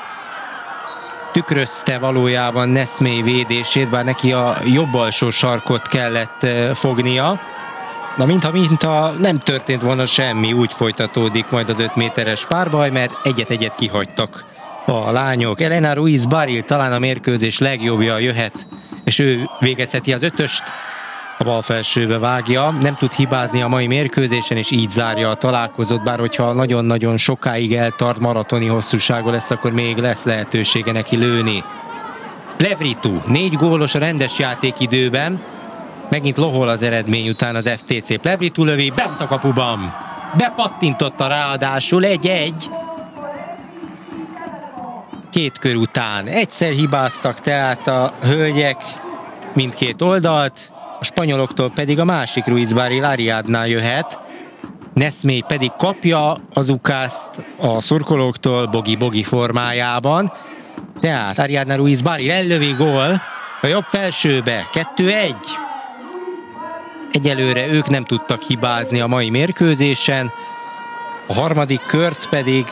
Tükrözte valójában Neszmé védését, bár neki a jobb alsó sarkot kellett fognia. Na mintha nem történt volna semmi, úgy folytatódik majd az 5 méteres párbaj, mert egyet-egyet kihagytak a lányok. Elena Ruiz Barril talán a mérkőzés legjobbja jöhet, és ő végezheti az ötöst, a bal felsőbe vágja, nem tud hibázni a mai mérkőzésen, és így zárja a találkozót, bár hogyha nagyon-nagyon sokáig eltart, maratoni hosszúsága lesz, akkor még lesz lehetősége neki lőni. Plevritu, 4 gólos a rendes játékidőben, megint lohol az eredmény után az FTC. Plevritu lövi, bent a kapuban, bepattintotta ráadásul 1-1. 2 kör után egyszer hibáztak tehát a hölgyek mindkét oldalt, a spanyoloktól pedig a másik Ruiz Barril Ariadnál jöhet. Neszmé pedig kapja az ukászt a szurkolóktól bogi-bogi formájában. Tehát Ariadna Ruiz Barril ellövi, gól a jobb felsőbe, 2-1. Egyelőre ők nem tudtak hibázni a mai mérkőzésen. A harmadik kört pedig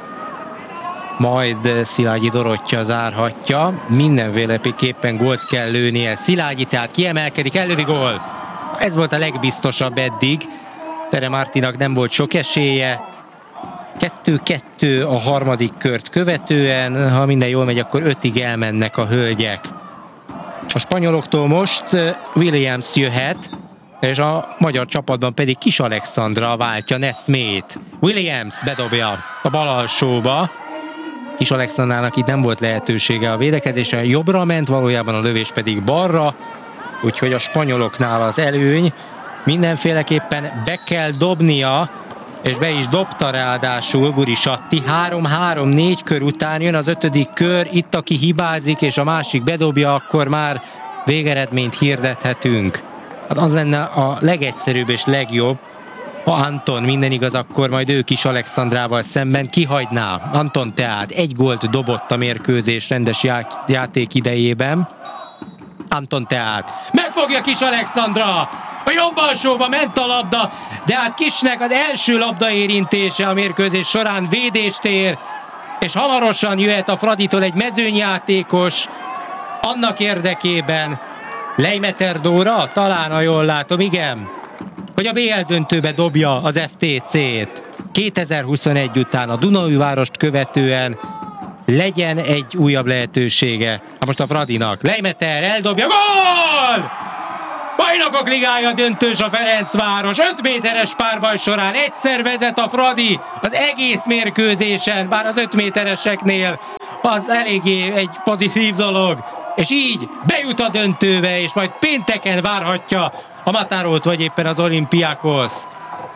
majd Szilágyi Dorottya zárhatja. Mindenféleképpen gólt kell lőnie. Szilágyi tehát kiemelkedik, ellövi, gól. Ez volt a legbiztosabb eddig. Tere Martínak nem volt sok esélye. 2-2 a harmadik kört követően. Ha minden jól megy, akkor 5-ig elmennek a hölgyek. A spanyoloktól most Williams jöhet, és a magyar csapatban pedig Kis Alexandra váltja Neszmét. Williams bedobja a bal alsóba. Kis Alexandrának itt nem volt lehetősége a védekezésre, jobbra ment, valójában a lövés pedig balra, úgyhogy a spanyoloknál az előny. Mindenféleképpen be kell dobnia, és be is dobta ráadásul Guri Satti. 3-3, 4 kör után jön az 5. kör, itt aki hibázik, és a másik bedobja, akkor már végeredményt hirdethetünk. Hát az lenne a legegyszerűbb és legjobb, ha Anton, minden igaz, akkor majd ő Kis Alexandrával szemben kihagyná. Anton tehát 1 gólt dobott a mérkőzés rendes játék idejében. Anton tehát megfogja Kis Alexandra, a jobb alsóba ment a labda, de hát Kisnek az első labdaérintése a mérkőzés során védést ér, és hamarosan jöhet a Fraditól egy mezőnyjátékos annak érdekében. Leimeter Dóra, talán, ha jól látom, igen, hogy a BL döntőbe dobja az FTC-t. 2021 után a Dunaújvárost követően legyen egy újabb lehetősége. Most a Fradinak. Leimeter eldobja, gól! Bajnokok Ligája döntős a Ferencváros. 5 méteres párbaj során egyszer vezet a Fradi az egész mérkőzésen, bár az 5 métereseknél az eléggé egy pozitív dolog. És így bejut a döntőbe, és majd pénteken várhatja a Matarót, vagy éppen az Olympiakoszt.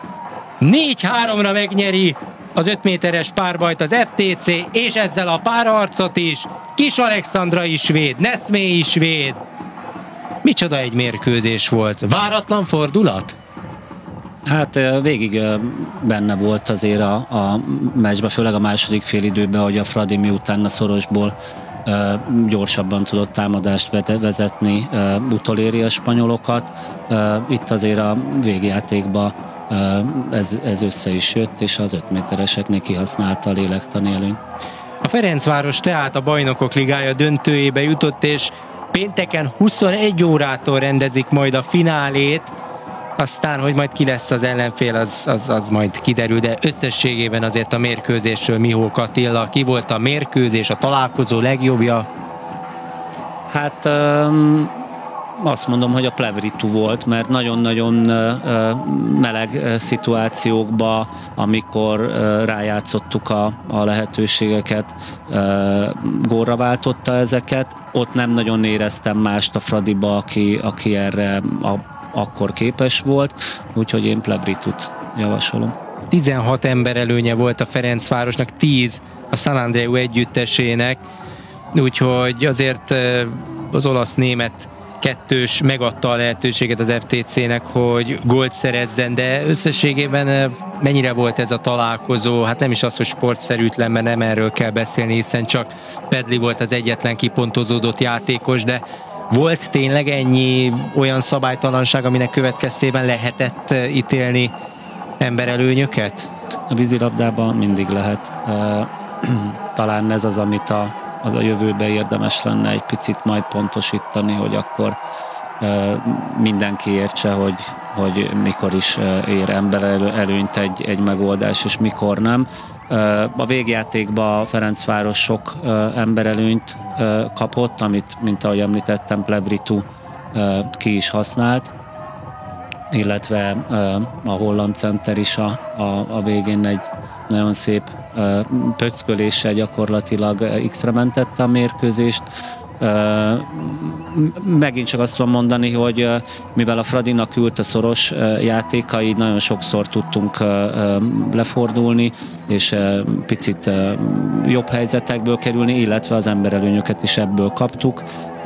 4-3-ra megnyeri az 5 méteres párbajt az FTC, és ezzel a párharcot is. Kis Alexandra is véd, Neszmé is véd. Micsoda egy mérkőzés volt. Váratlan fordulat? Hát végig benne volt azért a meccsben, főleg a második félidőben, hogy a Fradi miután a szorosból gyorsabban tudott támadást vezetni, utoléri a spanyolokat. Itt azért a végjátékban ez össze is jött, és az 5 métereseknél kihasználta a lélektani előnyt. A Ferencváros tehát a Bajnokok Ligája döntőjébe jutott, és pénteken 21 órától rendezik majd a finálét, aztán, hogy majd ki lesz az ellenfél, az majd kiderül, de összességében azért a mérkőzésről Mihók Attila, ki volt a mérkőzés, a találkozó legjobbja? Hát azt mondom, hogy a Plevritu volt, mert nagyon-nagyon meleg szituációkba, amikor rájátszottuk a lehetőségeket, gólra váltotta ezeket. Ott nem nagyon éreztem mást a Fradiba, aki erre akkor képes volt, úgyhogy én Plevritut javasolom. 16 ember előnye volt a Ferencvárosnak, 10 a San Andreu együttesének, úgyhogy azért az olasz-német kettős megadta a lehetőséget az FTC-nek, hogy gólt szerezzen, de összességében mennyire volt ez a találkozó? Hát nem is az, hogy sportszerűtlen, mert nem erről kell beszélni, hiszen csak Pedli volt az egyetlen kipontozódott játékos, de volt tényleg ennyi olyan szabálytalanság, aminek következtében lehetett ítélni emberelőnyöket? A vízilabdában mindig lehet. Talán ez az, amit a jövőben érdemes lenne egy picit majd pontosítani, hogy akkor mindenki értse, hogy mikor is ér emberelőnyt egy megoldás, és mikor nem. A végjátékban a Ferencváros sok emberelőnyt kapott, amit, mint ahogy említettem, Plevritu ki is használt, illetve a holland center is a végén egy nagyon szép pöcköléssel gyakorlatilag X-re mentette a mérkőzést. Megint csak azt tudom mondani, hogy mivel a Fradinak ült a szoros játékai, nagyon sokszor tudtunk lefordulni, és picit jobb helyzetekből kerülni, illetve az emberelőnyöket is ebből kaptuk.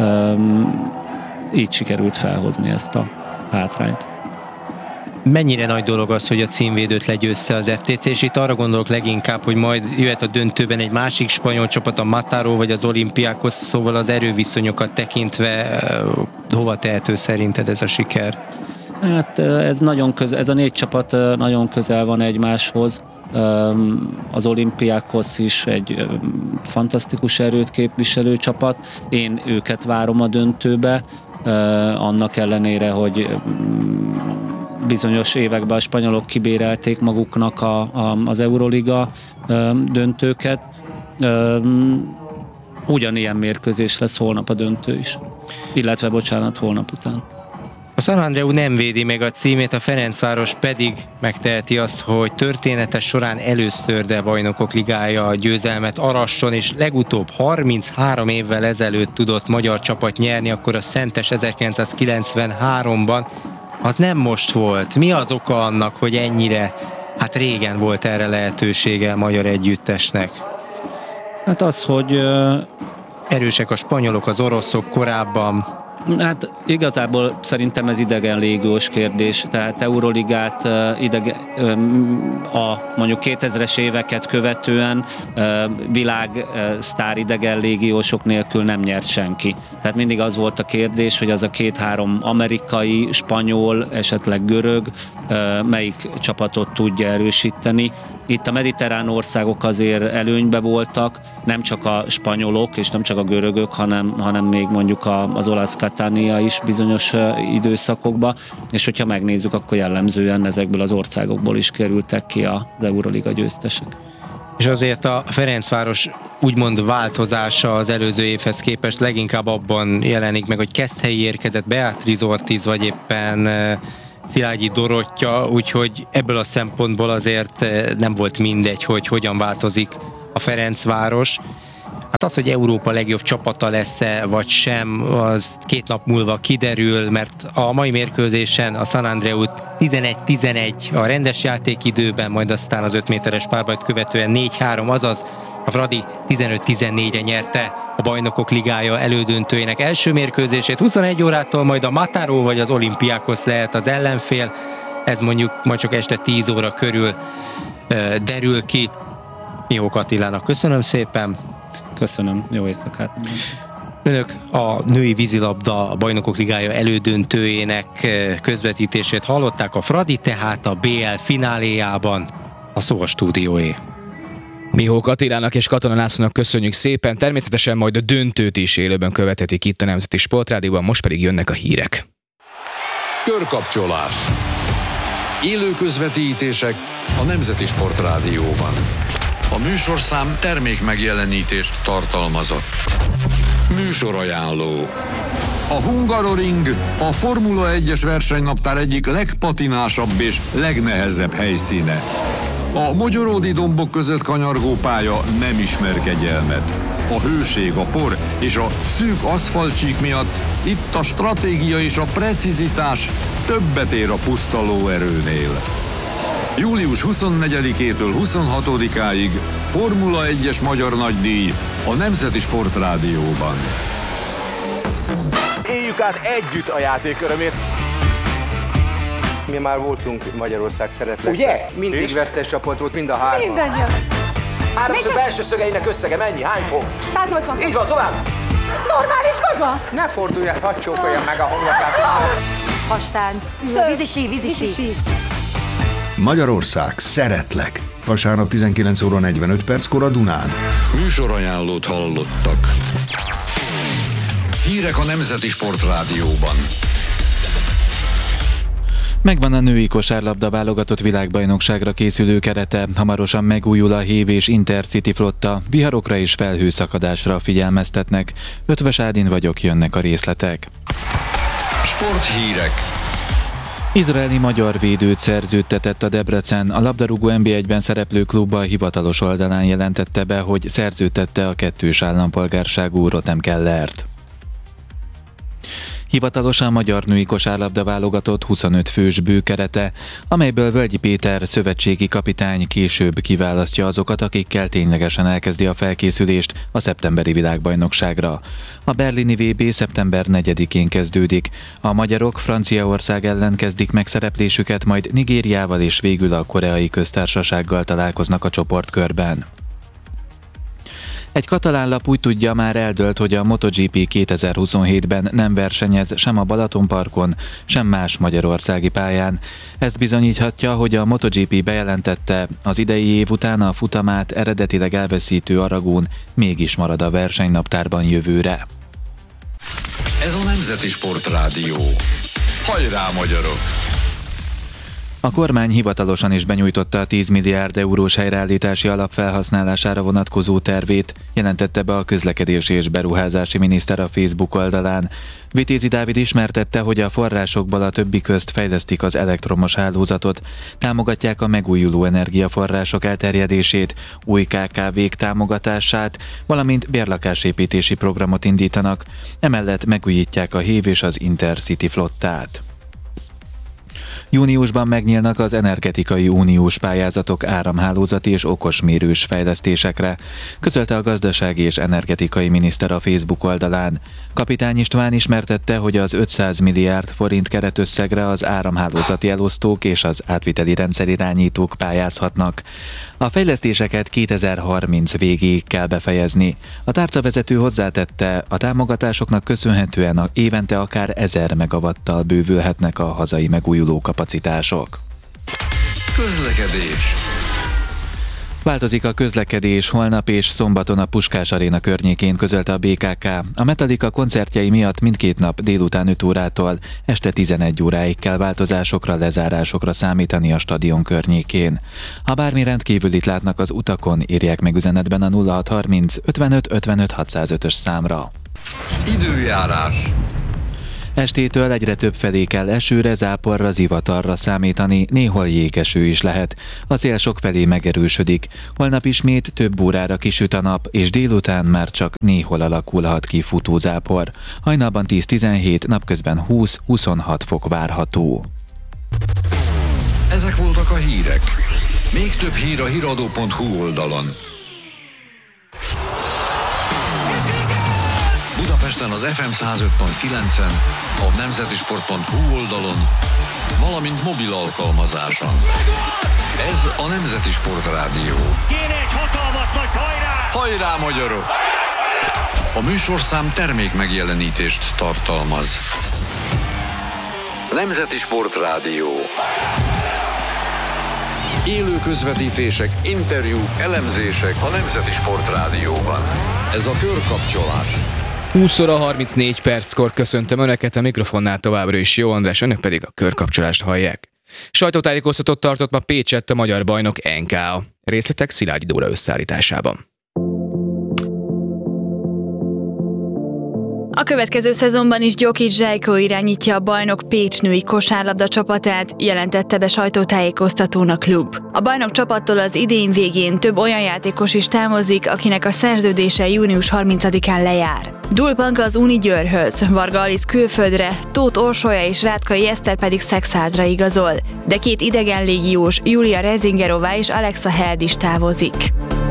Így sikerült felhozni ezt a hátrányt. Mennyire nagy dolog az, hogy a címvédőt legyőzte az FTC, és itt arra gondolok leginkább, hogy majd jöhet a döntőben egy másik spanyol csapat, a Mataró vagy az Olympiakos, szóval az erőviszonyokat tekintve hova tehető szerinted ez a siker? Hát ez a 4 csapat nagyon közel van egymáshoz. Az Olympiakos is egy fantasztikus erőt képviselő csapat. Én őket várom a döntőbe, annak ellenére, hogy bizonyos években a spanyolok kibérelték maguknak az Euroliga döntőket. Ugyanilyen mérkőzés lesz holnap a döntő is. Illetve, holnap után. A San Andreu nem védi meg a címét, a Ferencváros pedig megteheti azt, hogy története során először, de Bajnokok Ligája győzelmet arasson, és legutóbb 33 évvel ezelőtt tudott magyar csapat nyerni, akkor a Szentes 1993-ban. Az nem most volt. Mi az oka annak, hogy ennyire, régen volt erre lehetősége a magyar együttesnek? Hát az, hogy erősek a spanyolok, az oroszok korábban. Hát igazából szerintem ez idegen légiós kérdés, tehát Euroligát mondjuk 2000-es éveket követően világsztár idegen légiósok nélkül nem nyert senki. Tehát mindig az volt a kérdés, hogy az a 2-3 amerikai, spanyol, esetleg görög, melyik csapatot tudja erősíteni. Itt a mediterrán országok azért előnybe voltak, nem csak a spanyolok és nem csak a görögök, hanem még mondjuk az olasz Catania is bizonyos időszakokban, és hogyha megnézzük, akkor jellemzően ezekből az országokból is kerültek ki az Euroliga győztesek. És azért a Ferencváros úgymond változása az előző évhez képest leginkább abban jelenik meg, hogy Keszthelyi érkezett, Beatriz Ortiz vagy éppen Szilágyi Dorottya, úgyhogy ebből a szempontból azért nem volt mindegy, hogy hogyan változik a Ferencváros. Hát az, hogy Európa legjobb csapata lesz-e, vagy sem, az 2 nap múlva kiderül, mert a mai mérkőzésen a San Andreut 11-11 a rendes játékidőben, majd aztán az 5 méteres párbajt követően 4-3, azaz a Fradi 15-14-re nyerte a Bajnokok Ligája elődöntőjének első mérkőzését. 21 órától majd a Mataró vagy az Olympiakos lehet az ellenfél. Ez mondjuk majd csak este 10 óra körül derül ki. Mihók Attilának köszönöm szépen. Köszönöm, jó éjszakát. Önök a női vízilabda a Bajnokok Ligája elődöntőjének közvetítését hallották, a Fradi tehát a BL fináléjában, a szó a stúdióé. Mihók Attilának és Katona Lászlónak köszönjük szépen, természetesen majd a döntőt is élőben követhetik itt a Nemzeti Sportrádióban, most pedig jönnek a hírek. Körkapcsolás. Élő közvetítések a Nemzeti Sportrádióban. A műsorszám termék megjelenítést tartalmazott. Műsorajánló. A Hungaroring a Formula 1-es versenynaptár egyik legpatinásabb és legnehezebb helyszíne. A mogyoródi dombok között kanyargó pálya nem ismer kegyelmet. A hőség, a por és a szűk aszfaltcsík miatt itt a stratégia és a precizitás többet ér a puszta lóerőnél. Július 24-től 26-áig Formula 1-es magyar nagydíj a Nemzeti Sportrádióban. Éljük át együtt a játék örömét. Mi már voltunk Magyarország szeretlek. Ugye? Mindig vesztes csapat volt, mind a 3. Mindannyian. Háromszög belső szögeinek összege mennyi? Hány fok? 180. Így van, tovább! Normális maga? Ne fordulj el, hadd csókoljam meg a homlokát. Hastánc. Vízisi. Magyarország, szeretlek. Vasárnap 19 óra 45 perckor a Dunán. Műsorajánlót hallottak. Hírek a Nemzeti Sportrádióban. Megvan a női kosárlabda válogatott világbajnokságra készülő kerete, hamarosan megújul a Hév és Intercity flotta, viharokra és felhőszakadásra figyelmeztetnek. Ötvös Ádin vagyok, jönnek a részletek. Sporthírek. Izraeli magyar védőt szerződtetett a Debrecen. A labdarúgó NB1-ben szereplő klubba a hivatalos oldalán jelentette be, hogy szerződtette a 2-s állampolgárságú Rotem Kellert. Hivatalosan magyar női kosárlabda válogatott 25 fős bőkerete, amelyből Völgyi Péter szövetségi kapitány később kiválasztja azokat, akikkel ténylegesen elkezdi a felkészülést a szeptemberi világbajnokságra. A berlini VB szeptember 4-én kezdődik. A magyarok Franciaország ellen kezdik meg szereplésüket, majd Nigériával és végül a Koreai Köztársasággal találkoznak a csoportkörben. Egy katalán lap úgy tudja, már eldőlt, hogy a MotoGP 2027-ben nem versenyez sem a Balatonparkon, sem más magyarországi pályán. Ezt bizonyíthatja, hogy a MotoGP bejelentette, az idei év után a futamát eredetileg elveszítő Aragón mégis marad a versenynaptárban jövőre. Ez a Nemzeti Sportrádió. Hajrá, magyarok! A kormány hivatalosan is benyújtotta a 10 milliárd eurós helyreállítási alap felhasználására vonatkozó tervét, jelentette be a közlekedési és beruházási miniszter a Facebook oldalán. Vitézi Dávid ismertette, hogy a forrásokból a többi közt fejlesztik az elektromos hálózatot, támogatják a megújuló energiaforrások elterjedését, új KKV-k támogatását, valamint bérlakásépítési programot indítanak, emellett megújítják a Hév és az Intercity flottát. Júniusban megnyílnak az energetikai uniós pályázatok áramhálózati és okosmérős fejlesztésekre, közölte a gazdasági és energetikai miniszter a Facebook oldalán. Kapitány István ismertette, hogy az 500 milliárd forint keretösszegre az áramhálózati elosztók és az átviteli rendszerirányítók pályázhatnak. A fejlesztéseket 2030 végéig kell befejezni. A tárcavezető hozzátette, a támogatásoknak köszönhetően évente akár 1000 megawattal bővülhetnek a hazai megújuló kapacitások. Közlekedés. Változik a közlekedés holnap és szombaton a Puskás Aréna környékén, közölte a BKK. A Metallica koncertjei miatt mindkét nap délután 5 órától este 11 óráig kell változásokra, lezárásokra számítani a stadion környékén. Ha bármi rendkívülit látnak az utakon, írják meg üzenetben a 0630 55 55 605-ös számra. Időjárás. Estétől egyre több felé kell esőre, záporra, zivatarra számítani, néhol jégeső is lehet. A szél sokfelé megerősödik. Holnap ismét több órára kisüt a nap, és délután már csak néhol alakulhat ki futózápor. Hajnalban 10-17, napközben 20-26 fok várható. Ezek voltak a hírek. Még több hír a hiradó.hu oldalon. Budapesten az FM 105.9-en, a nemzetisport.hu oldalon, valamint mobil alkalmazáson. Ez a Nemzeti Sport Rádió. Kéne egy hatalmas nagy hajrá! Hajrá, magyarok! A műsorszám termék megjelenítést tartalmaz. Nemzeti Sport Rádió. Élő közvetítések, interjúk, elemzések a Nemzeti Sport Rádióban. Ez a körkapcsolás. 20 óra 34 perckor köszöntöm Önöket, a mikrofonnál továbbra is Jó András, Önök pedig a körkapcsolást hallják. Sajtótájékoztatót tartott ma Pécsett a magyar bajnok NKA. Részletek Szilágyi Dóra összeállításában. A következő szezonban is Gyokics Zsajko irányítja a bajnok Pécs női kosárlabda csapatát, jelentette be sajtótájékoztatón a klub. A bajnok csapattól az idén végén több olyan játékos is távozik, akinek a szerződése június 30-án lejár. Dul Panka az Uni Győrhöz, Varga Alisz külföldre, Tóth Orsolya és Rátkai Eszter pedig Szexárdra igazol, de két idegen légiós, Julia Rezingerová és Alexa Held is távozik.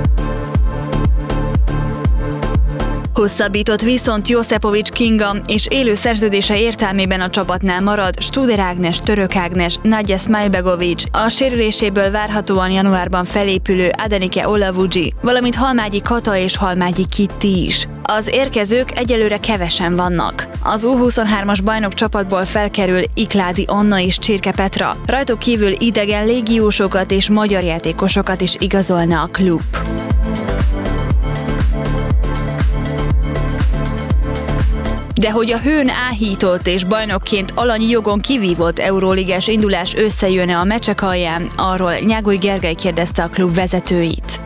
Hosszabbított viszont Joszepovics Kinga és élő szerződése értelmében a csapatnál marad Studer Ágnes, Török Ágnes, Nadja Smajbegovics, a sérüléséből várhatóan januárban felépülő Adenike Olavudzsi, valamint Halmágyi Kata és Halmágyi Kitti is. Az érkezők egyelőre kevesen vannak. Az U23-as bajnok csapatból felkerül Ikládi Anna és Csirke Petra. Rajtuk kívül idegen légiósokat és magyar játékosokat is igazolna a klub. De hogy a hőn áhított és bajnokként alanyi jogon kivívott euróligás indulás összejön-e a meccsek alján, arról Nyágoly Gergely kérdezte a klub vezetőit.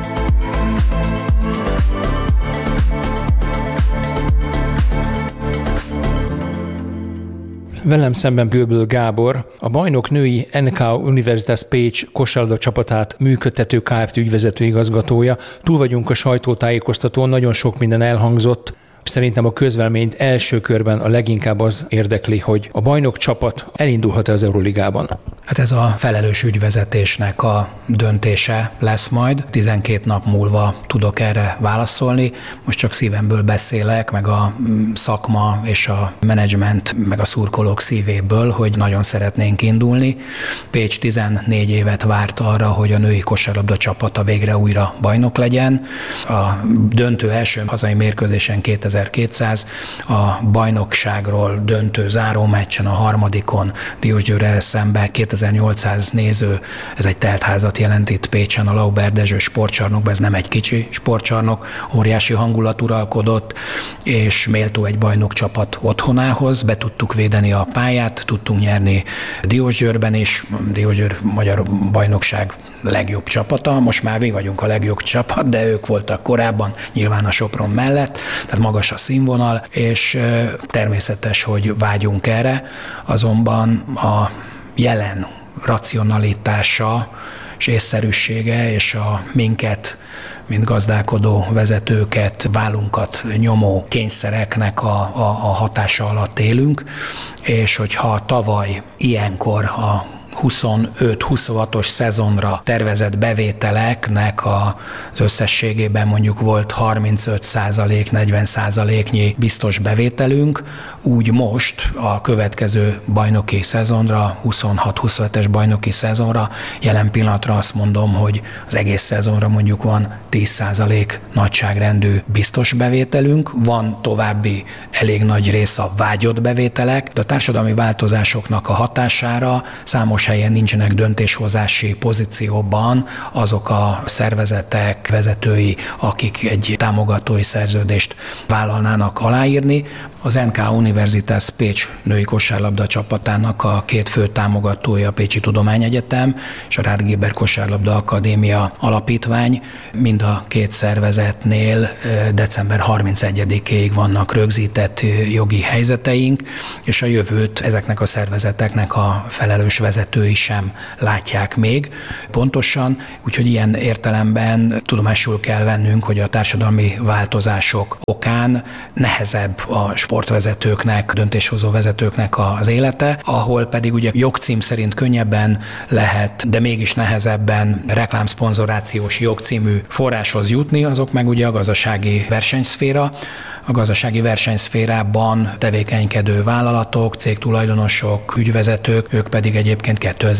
Velem szemben Göböl Gábor, a bajnok női NK Universitas Pécs kosárlabda csapatát működtető Kft. Ügyvezető igazgatója. Túl vagyunk a sajtótájékoztatón, nagyon sok minden elhangzott. Szerintem a közvéleményt első körben a leginkább az érdekli, hogy a bajnok csapat elindulhat-e az Euróligában. Hát ez a felelős ügyvezetésnek a döntése lesz majd. 12 nap múlva tudok erre válaszolni. Most csak szívemből beszélek, meg a szakma és a menedzsment, meg a szurkolók szívéből, hogy nagyon szeretnénk indulni. Pécs 14 évet várt arra, hogy a női kosárlabda csapata végre újra bajnok legyen. A döntő első hazai mérkőzésen 2200, a bajnokságról döntő zárómeccsen a harmadikon Diósgyőrrel szembe 2800 néző, ez egy teltházat jelent itt Pécsen, a Lauber Dezső sportcsarnokban, ez nem egy kicsi sportcsarnok, óriási hangulat uralkodott, és méltó egy bajnok csapat otthonához, be tudtuk védeni a pályát, tudtunk nyerni Diósgyőrben is, Diósgyőr magyar bajnokság legjobb csapata, most már mi vagyunk a legjobb csapat, de ők voltak korábban, nyilván a Sopron mellett, tehát magas a színvonal, és természetes, hogy vágyunk erre, azonban a jelen racionalitása és észszerűsége és a minket mint gazdálkodó vezetőket, vállunkat nyomó kényszereknek a hatása alatt élünk, és hogyha tavaly ilyenkor a 25-26-os szezonra tervezett bevételeknek az összességében mondjuk volt 35%-40%-nyi biztos bevételünk, úgy most a következő bajnoki szezonra, 26-27-es bajnoki szezonra jelen pillanatra azt mondom, hogy az egész szezonra mondjuk van 10% nagyságrendű biztos bevételünk, van további elég nagy rész a vágyott bevételek, de a társadalmi változásoknak a hatására számos helyen nincsenek döntéshozási pozícióban azok a szervezetek vezetői, akik egy támogatói szerződést vállalnának aláírni. Az NK Universitas Pécs női kosárlabda csapatának a két fő támogatója a Pécsi Tudományegyetem és a Rád Géber Kosárlabda Akadémia Alapítvány. Mind a két szervezetnél december 31-ig vannak rögzített jogi helyzeteink, és a jövőt ezeknek a szervezeteknek a felelős vezetői sem látják még pontosan, úgyhogy ilyen értelemben tudomásul kell vennünk, hogy a társadalmi változások okán nehezebb a sportvezetőknek, döntéshozó vezetőknek az élete, ahol pedig ugye jogcím szerint könnyebben lehet, de mégis nehezebben reklámszponzorációs jogcímű forráshoz jutni, azok meg ugye a gazdasági versenyszféra. A gazdasági versenyszférában tevékenykedő vállalatok, cégtulajdonosok, ügyvezetők, ők pedig egyébként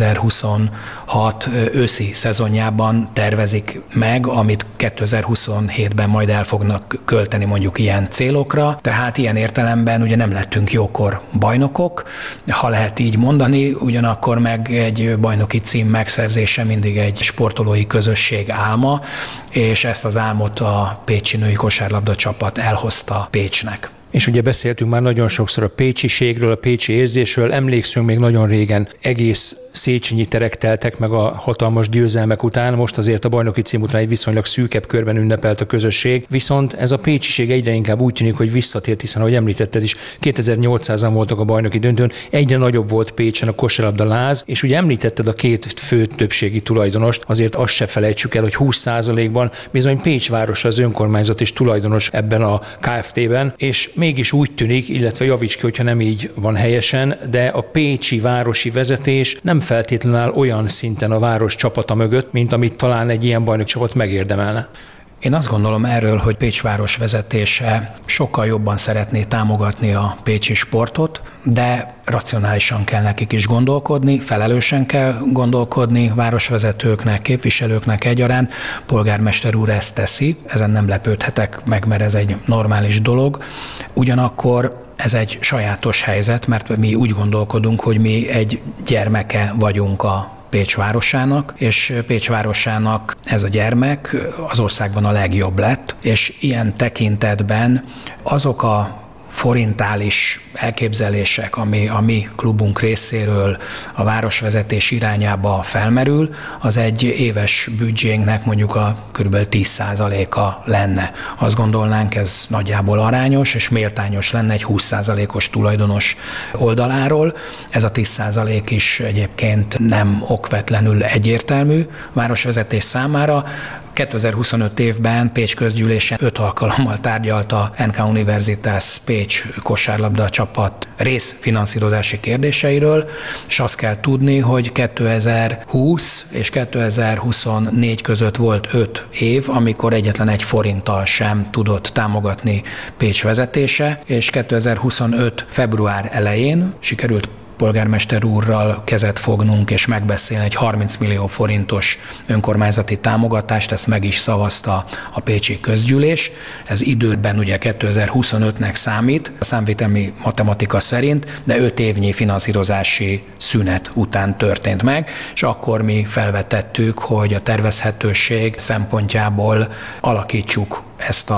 2026 őszi szezonjában tervezik meg, amit 2027-ben majd el fognak költeni mondjuk ilyen célokra. Tehát ilyen értelemben ugye nem lettünk jókor bajnokok, ha lehet így mondani, ugyanakkor meg egy bajnoki cím megszerzése mindig egy sportolói közösség álma, és ezt az álmot a pécsi női kosárlabda csapat elhozta Pécsnek. És ugye beszéltünk már nagyon sokszor a pécsiségről, a pécsi érzésről, emlékszünk még nagyon régen, egész Széchenyi terek teltek meg a hatalmas győzelmek után, most azért a bajnoki cím után egy viszonylag szűkebb körben ünnepelt a közösség, viszont ez a pécsiség egyre inkább úgy tűnik, hogy visszatért, hiszen ahogy említetted is, 2800-an voltak a bajnoki döntőn, egyre nagyobb volt Pécsen a kosárlabda láz, és ugye említetted a két fő többségi tulajdonost, azért azt se felejtsük el, hogy 20%-ban bizony Pécs városa az önkormányzat is tulajdonos ebben a Kft-ben, és mégis úgy tűnik, illetve javíts ki, hogyha nem így van helyesen, de a pécsi városi vezetés nem feltétlenül áll olyan szinten a város csapata mögött, mint amit talán egy ilyen bajnok csapat megérdemelne. Én azt gondolom erről, hogy Pécs város vezetése sokkal jobban szeretné támogatni a pécsi sportot, de racionálisan kell nekik is gondolkodni, felelősen kell gondolkodni városvezetőknek, képviselőknek egyaránt. Polgármester úr ezt teszi, ezen nem lepődhetek meg, mert ez egy normális dolog. Ugyanakkor ez egy sajátos helyzet, mert mi úgy gondolkodunk, hogy mi egy gyermeke vagyunk a Pécs városának, és Pécs városának ez a gyermek az országban a legjobb lett, és ilyen tekintetben azok a forintális elképzelések, ami a mi klubunk részéről a városvezetés irányába felmerül, az egy éves büdzsénknek mondjuk a kb. 10%-a lenne. Azt gondolnánk, ez nagyjából arányos, és méltányos lenne egy 20%-os tulajdonos oldaláról. Ez a 10% is egyébként nem okvetlenül egyértelmű városvezetés számára. 2025 évben Pécs közgyűlésen 5 alkalommal tárgyalta NK Universitas Pécs kosárlabda csapat részfinanszírozási kérdéseiről, és azt kell tudni, hogy 2020 és 2024 között volt 5 év, amikor egyetlen egy forinttal sem tudott támogatni Pécs vezetése, és 2025 február elején sikerült polgármester úrral kezet fognunk és megbeszélni egy 30 millió forintos önkormányzati támogatást, ezt meg is szavazta a pécsi közgyűlés. Ez időben ugye 2025-nek számít, a számviteli matematika szerint, de 5 évnyi finanszírozási szünet után történt meg, és akkor mi felvetettük, hogy a tervezhetőség szempontjából alakítsuk ezt a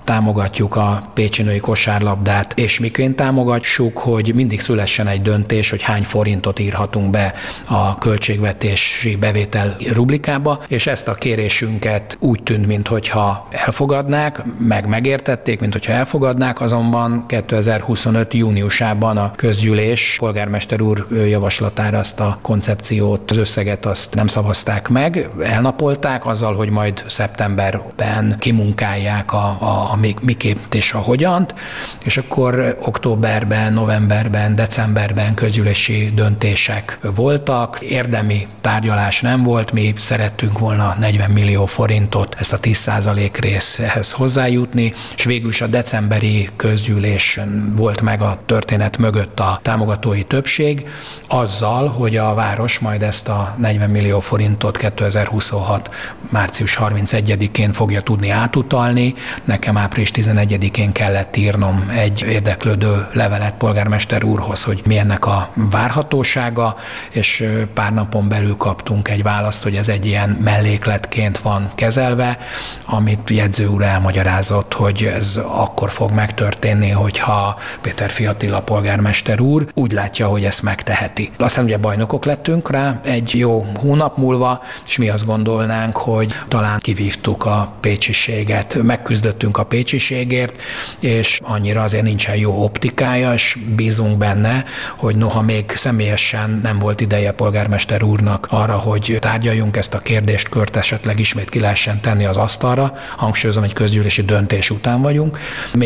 támogatjuk a pécsi női kosárlabdát, és miként támogatjuk, hogy mindig szülessen egy döntés, hogy hány forintot írhatunk be a költségvetési bevétel rubrikába, és ezt a kérésünket úgy tűnt, minthogyha elfogadnák, megértették, minthogyha elfogadnák, azonban 2025. júniusában a közgyűlés polgármester úr javaslatára azt a koncepciót, az összeget azt nem szavazták meg, elnapolták azzal, hogy majd szeptemberben kimunkálják a miképp és a hogyant, és akkor októberben, novemberben, decemberben közgyűlési döntések voltak, érdemi tárgyalás nem volt, mi szerettünk volna 40 millió forintot ezt a 10% részhez hozzájutni, és végül is a decemberi közgyűlésen volt meg a történet mögött a támogatói többség, azzal, hogy a város majd ezt a 40 millió forintot 2026. március 31-én fogja tudni átutalni. Nekem április 11-én kellett írnom egy érdeklődő levelet polgármester úrhoz, hogy mi ennek a várhatósága, és pár napon belül kaptunk egy választ, hogy ez egy ilyen mellékletként van kezelve, amit jegyző úr elmagyarázott, hogy ez akkor fog megtörténni, hogyha Péterfi Attila polgármester úr úgy látja, hogy ezt megteheti. Aztán ugye bajnokok lettünk rá egy jó hónap múlva, és mi azt gondolnánk, hogy talán kivívtuk a pécsiséget, megküzdöttünk a pécsiségért, és annyira azért nincsen jó optikája, és bízunk benne, hogy noha még személyesen nem volt ideje polgármester úrnak arra, hogy tárgyaljunk ezt a kérdéskört, esetleg ismét ki lehessen tenni az asztalra, hangsúlyozom, egy közgyűlési döntés után vagyunk,